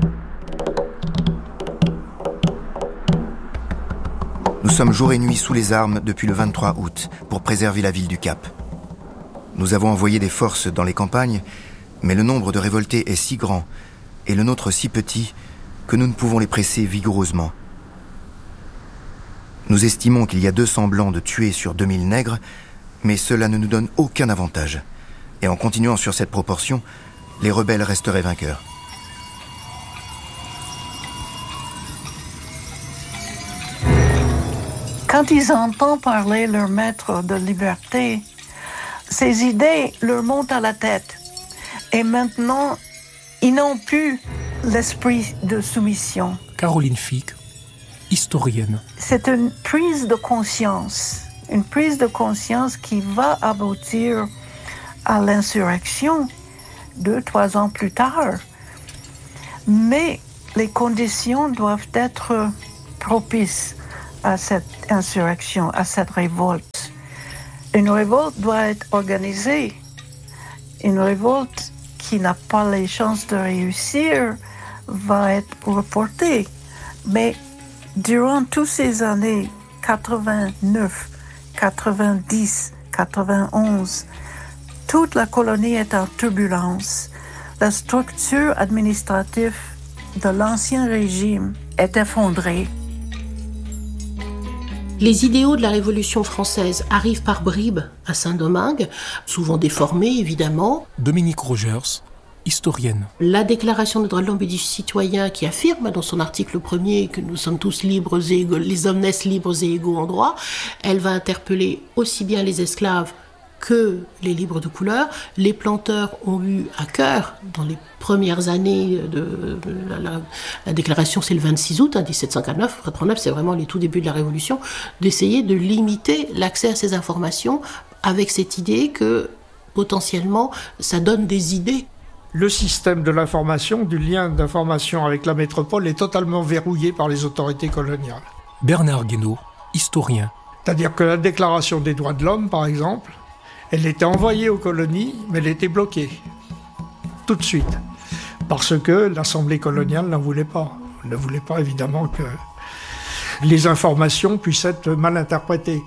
Nous sommes jour et nuit sous les armes depuis le 23 août pour préserver la ville du Cap. Nous avons envoyé des forces dans les campagnes, mais le nombre de révoltés est si grand et le nôtre si petit que nous ne pouvons les presser vigoureusement. Nous estimons qu'il y a 200 blancs de tués sur 2000 nègres, mais cela ne nous donne aucun avantage. Et en continuant sur cette proportion, les rebelles resteraient vainqueurs. Quand ils entendent parler leur maître de liberté, ces idées leur montent à la tête. Et maintenant, ils n'ont plus l'esprit de soumission. Caroline Fick, historienne. C'est une prise de conscience qui va aboutir à l'insurrection 2-3 ans plus tard. Mais les conditions doivent être propices à cette insurrection, à cette révolte. Une révolte doit être organisée. Une révolte qui n'a pas les chances de réussir va être reportée. Mais durant toutes ces années 89, 90, 91, toute la colonie est en turbulence. La structure administrative de l'ancien régime est effondrée. Les idéaux de la Révolution française arrivent par bribes à Saint-Domingue, souvent déformés évidemment. Dominique Rogers, historienne. La Déclaration des droits de l'homme et du citoyen qui affirme dans son article 1er que nous sommes tous libres et égaux, les hommes naissent libres et égaux en droit, elle va interpeller aussi bien les esclaves que les libres de couleur. Les planteurs ont eu à cœur, dans les premières années de la déclaration, c'est le 26 août 1759, c'est vraiment les tout débuts de la Révolution, d'essayer de limiter l'accès à ces informations avec cette idée que, potentiellement, ça donne des idées. Le système de l'information, du lien d'information avec la métropole est totalement verrouillé par les autorités coloniales. Bernard Guénaud, historien. C'est-à-dire que la Déclaration des droits de l'homme, par exemple, elle était envoyée aux colonies, mais elle était bloquée. Tout de suite. Parce que l'Assemblée coloniale n'en voulait pas. Elle ne voulait pas, évidemment, que les informations puissent être mal interprétées.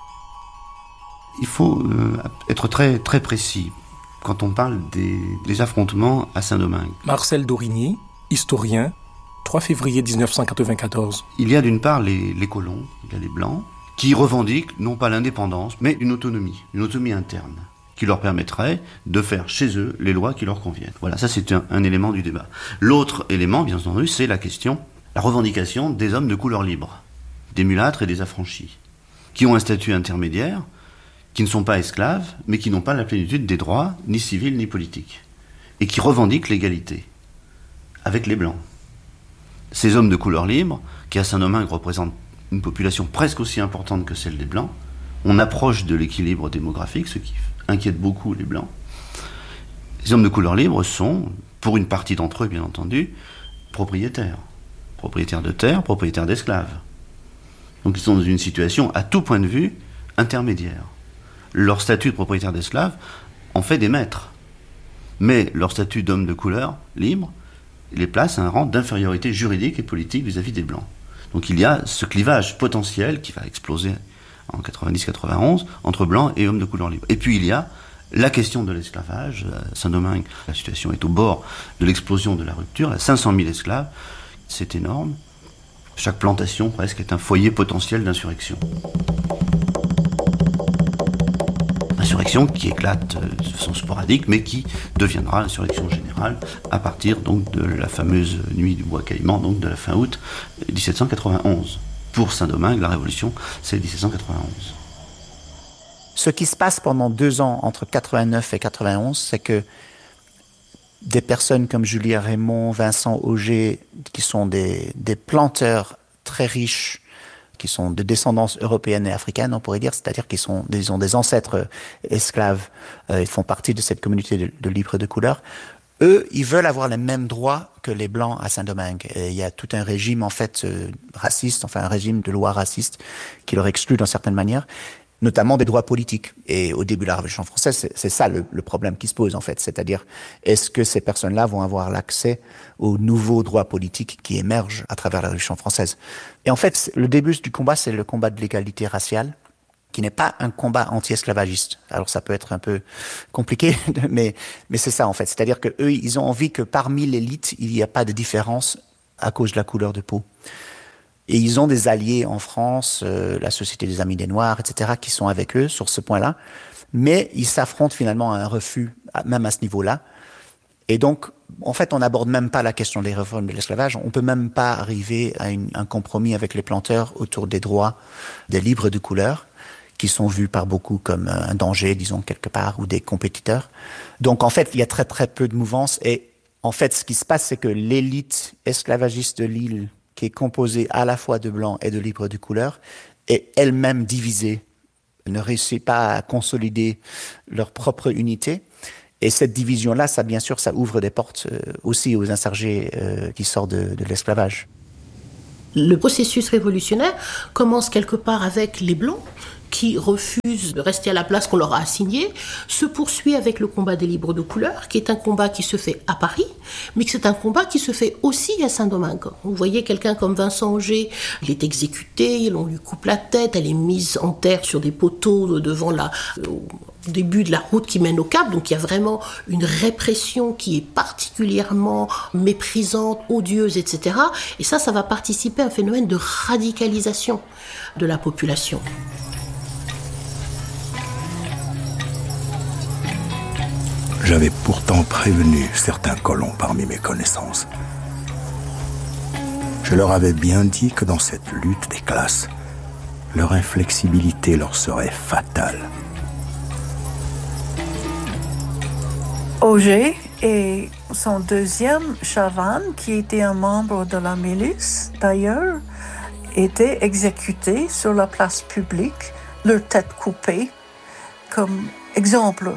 Il faut être très, très précis quand on parle des affrontements à Saint-Domingue. Marcel Dorigny, historien, 3 février 1994. Il y a d'une part les colons, il y a les Blancs, qui revendiquent non pas l'indépendance, mais une autonomie interne, qui leur permettrait de faire chez eux les lois qui leur conviennent. Voilà, ça c'est un élément du débat. L'autre élément, bien entendu, c'est la revendication des hommes de couleur libre, des mulâtres et des affranchis, qui ont un statut intermédiaire, qui ne sont pas esclaves, mais qui n'ont pas la plénitude des droits, ni civils ni politiques, et qui revendiquent l'égalité avec les Blancs. Ces hommes de couleur libre, qui à Saint-Domingue représentent une population presque aussi importante que celle des Blancs, on approche de l'équilibre démographique, ce qui inquiète beaucoup les Blancs. Les hommes de couleur libre sont, pour une partie d'entre eux bien entendu, propriétaires de terre, propriétaires d'esclaves. Donc ils sont dans une situation, à tout point de vue, intermédiaire. Leur statut de propriétaire d'esclaves en fait des maîtres. Mais leur statut d'homme de couleur libre les place à un rang d'infériorité juridique et politique vis-à-vis des Blancs. Donc il y a ce clivage potentiel qui va exploser en 90-91 entre Blancs et hommes de couleur libre. Et puis il y a la question de l'esclavage. À Saint-Domingue, la situation est au bord de l'explosion de la rupture. Il y a 500 000 esclaves, c'est énorme. Chaque plantation presque est un foyer potentiel d'insurrection. Insurrection qui éclate de façon sporadique, mais qui deviendra l'insurrection générale à partir donc de la fameuse nuit du bois caïman, donc de la fin août 1791. Pour Saint-Domingue, la révolution, c'est 1791. Ce qui se passe pendant 2 ans, entre 89 et 91, c'est que des personnes comme Julien Raymond, Vincent Auger, qui sont des planteurs très riches, qui sont de descendance européenne et africaine, on pourrait dire, c'est-à-dire qu'ils ont des ancêtres esclaves, ils font partie de cette communauté de libres de couleur. Eux, ils veulent avoir les mêmes droits que les Blancs à Saint-Domingue. Et il y a tout un régime, en fait, raciste, enfin un régime de loi raciste qui leur exclut d'une certaine manière, notamment des droits politiques. Et au début de la Révolution française, c'est ça le problème qui se pose, en fait. C'est-à-dire, est-ce que ces personnes-là vont avoir l'accès aux nouveaux droits politiques qui émergent à travers la Révolution française? Et en fait, le début du combat, c'est le combat de l'égalité raciale, qui n'est pas un combat anti-esclavagiste. Alors ça peut être un peu compliqué, mais c'est ça, en fait. C'est-à-dire que eux, ils ont envie que parmi l'élite, il n'y a pas de différence à cause de la couleur de peau. Et ils ont des alliés en France, la Société des Amis des Noirs, etc., qui sont avec eux sur ce point-là. Mais ils s'affrontent finalement à un refus, même à ce niveau-là. Et donc, en fait, on n'aborde même pas la question des réformes de l'esclavage. On peut même pas arriver à un compromis avec les planteurs autour des droits des libres de couleur, qui sont vus par beaucoup comme un danger, disons, quelque part, ou des compétiteurs. Donc, en fait, il y a très, très peu de mouvance. Et en fait, ce qui se passe, c'est que l'élite esclavagiste de l'île, qui est composée à la fois de blancs et de libres de couleur, est elle-même divisée, ne réussit pas à consolider leur propre unité. Et cette division-là, ça, bien sûr, ça ouvre des portes aussi aux insurgés qui sortent de l'esclavage. Le processus révolutionnaire commence quelque part avec les Blancs, qui refusent de rester à la place qu'on leur a assignée, se poursuit avec le combat des libres de couleur, qui est un combat qui se fait à Paris, mais que c'est un combat qui se fait aussi à Saint-Domingue. Vous voyez quelqu'un comme Vincent Auger, il est exécuté, on lui coupe la tête, elle est mise en terre sur des poteaux devant au début de la route qui mène au Cap, donc il y a vraiment une répression qui est particulièrement méprisante, odieuse, etc. Et ça va participer à un phénomène de radicalisation de la population. J'avais pourtant prévenu certains colons parmi mes connaissances. Je leur avais bien dit que dans cette lutte des classes, leur inflexibilité leur serait fatale. Auger et son deuxième, Chavannes, qui était un membre de la milice d'ailleurs, étaient exécutés sur la place publique, leur tête coupée, comme exemple.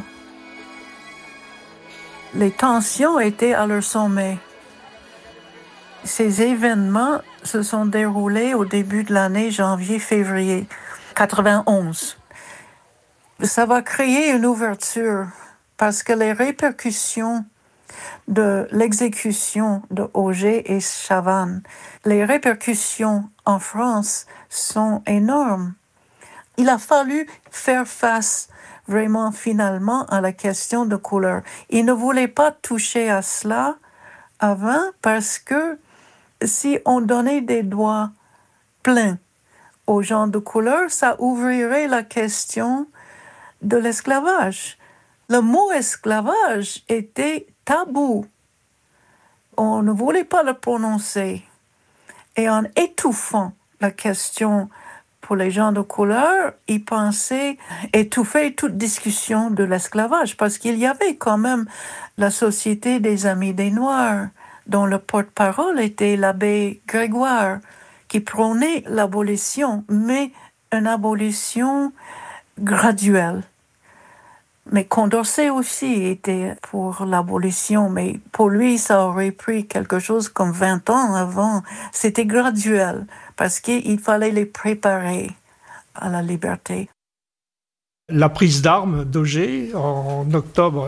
Les tensions étaient à leur sommet. Ces événements se sont déroulés au début de l'année janvier-février 91. Ça va créer une ouverture parce que les répercussions de l'exécution de Auger et Chavannes, les répercussions en France sont énormes. Il a fallu faire face vraiment finalement à la question de couleur. Il ne voulait pas toucher à cela avant parce que si on donnait des droits pleins aux gens de couleur, ça ouvrirait la question de l'esclavage. Le mot esclavage était tabou. On ne voulait pas le prononcer. Et en étouffant la question pour les gens de couleur, ils pensaient étouffer toute discussion de l'esclavage parce qu'il y avait quand même la Société des Amis des Noirs dont le porte-parole était l'abbé Grégoire qui prônait l'abolition, mais une abolition graduelle. Mais Condorcet aussi était pour l'abolition, mais pour lui, ça aurait pris quelque chose comme 20 ans avant. C'était graduel, parce qu'il fallait les préparer à la liberté. La prise d'armes d'Auger en octobre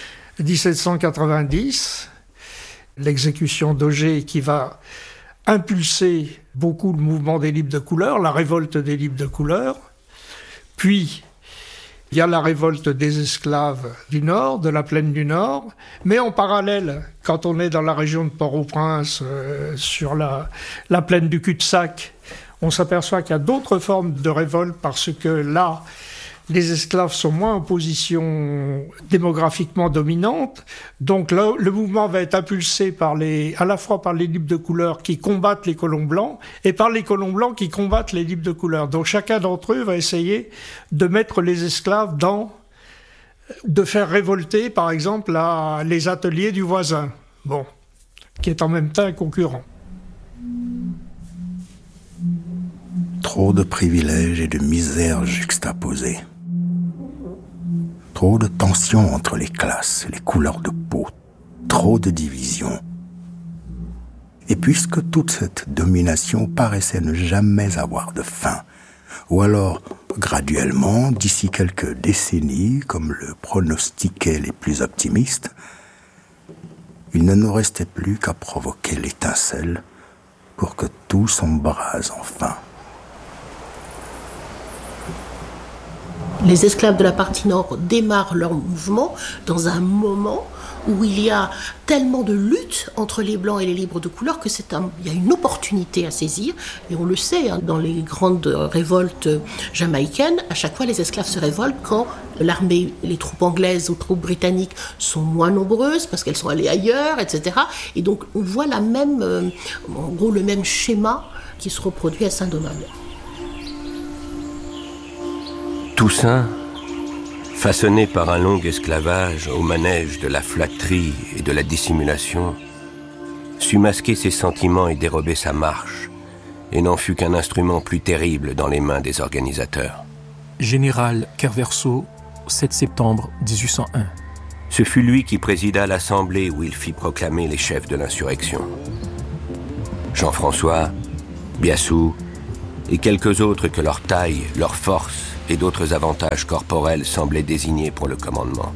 1790, l'exécution d'Auger qui va impulser beaucoup le mouvement des libres de couleur, la révolte des libres de couleur, puis il y a la révolte des esclaves du Nord, de la plaine du Nord, mais en parallèle, quand on est dans la région de Port-au-Prince, sur la plaine du cul-de-sac, on s'aperçoit qu'il y a d'autres formes de révolte parce que là, les esclaves sont moins en position démographiquement dominante. Donc là, le mouvement va être impulsé à la fois par les libres de couleur qui combattent les colons blancs et par les colons blancs qui combattent les libres de couleur. Donc chacun d'entre eux va essayer de mettre les esclaves de faire révolter, par exemple, les ateliers du voisin, qui est en même temps un concurrent. Trop de privilèges et de misères juxtaposées. Trop de tensions entre les classes, les couleurs de peau, trop de divisions. Et puisque toute cette domination paraissait ne jamais avoir de fin, ou alors graduellement, d'ici quelques décennies, comme le pronostiquaient les plus optimistes, il ne nous restait plus qu'à provoquer l'étincelle pour que tout s'embrase enfin. Les esclaves de la partie nord démarrent leur mouvement dans un moment où il y a tellement de lutte entre les blancs et les libres de couleur que il y a une opportunité à saisir. Et on le sait, dans les grandes révoltes jamaïcaines, à chaque fois les esclaves se révoltent quand l'armée, les troupes anglaises ou troupes britanniques sont moins nombreuses parce qu'elles sont allées ailleurs, etc. Et donc on voit en gros le même schéma qui se reproduit à Saint-Domingue. Toussaint, façonné par un long esclavage au manège de la flatterie et de la dissimulation, sut masquer ses sentiments et dérober sa marche, et n'en fut qu'un instrument plus terrible dans les mains des organisateurs. Général Kerverseau, 7 septembre 1801. Ce fut lui qui présida l'assemblée où il fit proclamer les chefs de l'insurrection. Jean-François, Biassou et quelques autres que leur taille, leur force et d'autres avantages corporels semblaient désignés pour le commandement.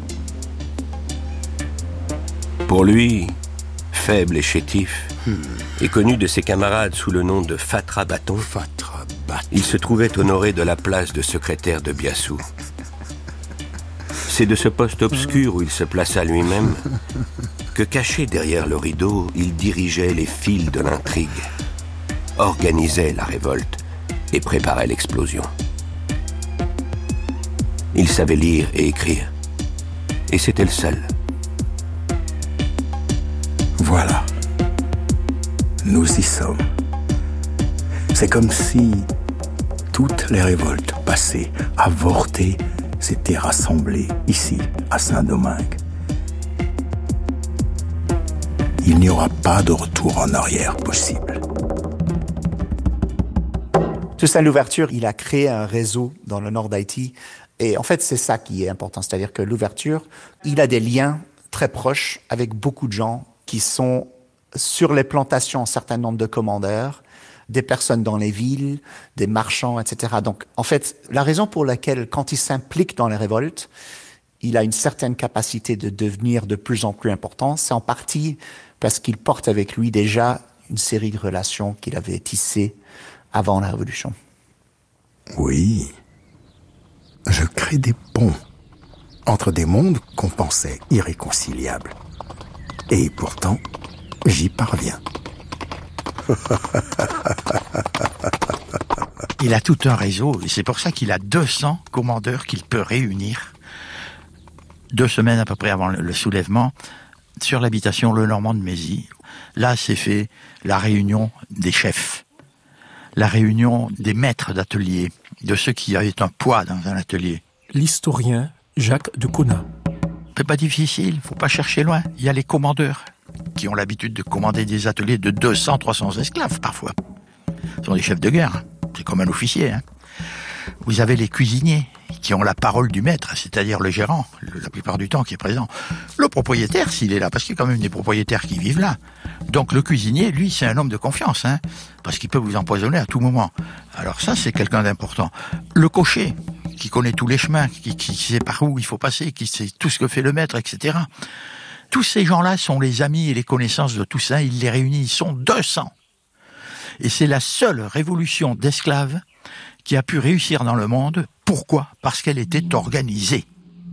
Pour lui, faible et chétif, et connu de ses camarades sous le nom de Fatra Bâton, il se trouvait honoré de la place de secrétaire de Biassou. C'est de ce poste obscur où il se plaça lui-même que, caché derrière le rideau, il dirigeait les fils de l'intrigue, organisait la révolte et préparait l'explosion. Il savait lire et écrire, et c'était le seul. Voilà, nous y sommes. C'est comme si toutes les révoltes passées, avortées, s'étaient rassemblées ici, à Saint-Domingue. Il n'y aura pas de retour en arrière possible. Toussaint Louverture, il a créé un réseau dans le nord d'Haïti. Et en fait, c'est ça qui est important. C'est-à-dire que Louverture, il a des liens très proches avec beaucoup de gens qui sont sur les plantations, un certain nombre de commandeurs, des personnes dans les villes, des marchands, etc. Donc, en fait, la raison pour laquelle, quand il s'implique dans les révoltes, il a une certaine capacité de devenir de plus en plus important, c'est en partie parce qu'il porte avec lui déjà une série de relations qu'il avait tissées avant la Révolution. Oui. Je crée des ponts entre des mondes qu'on pensait irréconciliables. Et pourtant, j'y parviens. Il a tout un réseau, et c'est pour ça qu'il a 200 commandeurs qu'il peut réunir 2 semaines à peu près avant le soulèvement sur l'habitation Le Normand de Mézy. Là, s'est fait la réunion des chefs, la réunion des maîtres d'atelier, de ceux qui avaient un poids dans un atelier. L'historien Jacques de Conat. C'est pas difficile, faut pas chercher loin. Il y a les commandeurs qui ont l'habitude de commander des ateliers de 200, 300 esclaves parfois. Ce sont des chefs de guerre, c'est comme un officier. Vous avez les cuisiniers qui ont la parole du maître, c'est-à-dire le gérant, la plupart du temps qui est présent. Le propriétaire, s'il est là, parce qu'il y a quand même des propriétaires qui vivent là. Donc le cuisinier, lui, c'est un homme de confiance, parce qu'il peut vous empoisonner à tout moment. Alors ça, c'est quelqu'un d'important. Le cocher, qui connaît tous les chemins, qui sait par où il faut passer, qui sait tout ce que fait le maître, etc. Tous ces gens-là sont les amis et les connaissances de Toussaint, il les réunit, ils sont 200. Et c'est la seule révolution d'esclaves qui a pu réussir dans le monde. Pourquoi ? Parce qu'elle était organisée.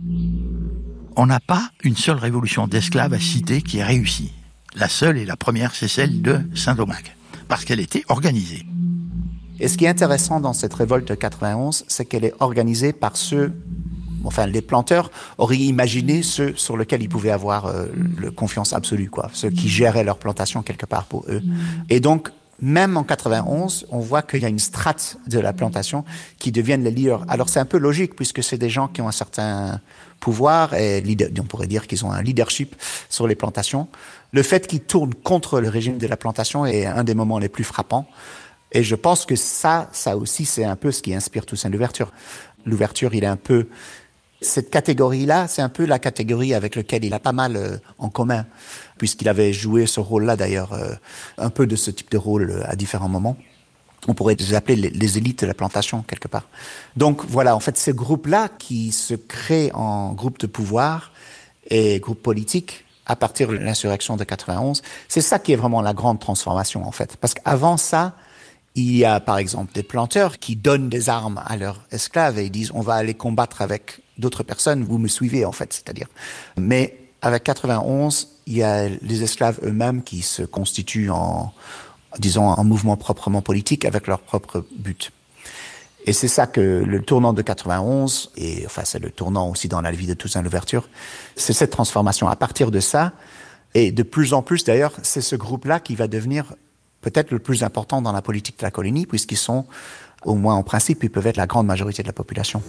On n'a pas une seule révolution d'esclaves à citer qui est réussie. La seule et la première, c'est celle de Saint-Domingue, parce qu'elle était organisée. Et ce qui est intéressant dans cette révolte de 91, c'est qu'elle est organisée par ceux, enfin les planteurs auraient imaginé ceux sur lesquels ils pouvaient avoir la confiance absolue, ceux qui géraient leur plantation quelque part pour eux. Et donc, même en 91, on voit qu'il y a une strate de la plantation qui deviennent les leaders. Alors c'est un peu logique puisque c'est des gens qui ont un certain pouvoir et on pourrait dire qu'ils ont un leadership sur les plantations. Le fait qu'ils tournent contre le régime de la plantation est un des moments les plus frappants. Et je pense que ça aussi, c'est un peu ce qui inspire Toussaint Louverture. Louverture, il est un peu... Cette catégorie-là, c'est un peu la catégorie avec laquelle il a pas mal en commun, puisqu'il avait joué ce rôle-là d'ailleurs, un peu de ce type de rôle à différents moments. On pourrait les appeler les élites de la plantation, quelque part. Donc voilà, en fait, ce groupe-là qui se crée en groupe de pouvoir et groupe politique à partir de l'insurrection de 91, c'est ça qui est vraiment la grande transformation, en fait. Parce qu'avant ça, Il y a par exemple des planteurs qui donnent des armes à leurs esclaves et ils disent on va aller combattre avec d'autres personnes, vous me suivez en fait, c'est-à-dire. Mais avec 91, il y a les esclaves eux-mêmes qui se constituent en, disons, un mouvement proprement politique avec leur propre but. Et c'est ça que le tournant de 91, et enfin c'est le tournant aussi dans la vie de Toussaint Louverture, c'est cette transformation. À partir de ça, et de plus en plus d'ailleurs, c'est ce groupe-là qui va devenir peut-être le plus important dans la politique de la colonie, puisqu'ils sont, au moins en principe, ils peuvent être la grande majorité de la population.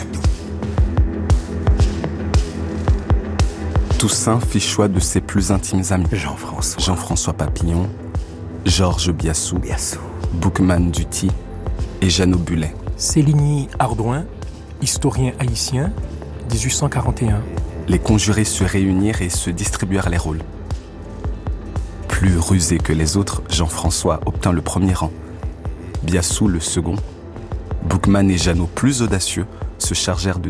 Toussaint fit choix de ses plus intimes amis. Jean-François Papillon, Georges Biassou, Boukman Duty et Jeannot Bullet. Céligny Ardouin, historien haïtien, 1841. Les conjurés se réunirent et se distribuèrent les rôles. Plus rusé que les autres, Jean-François obtint le premier rang, Biassou le second. Boukman et Jeannot, plus audacieux, se chargèrent de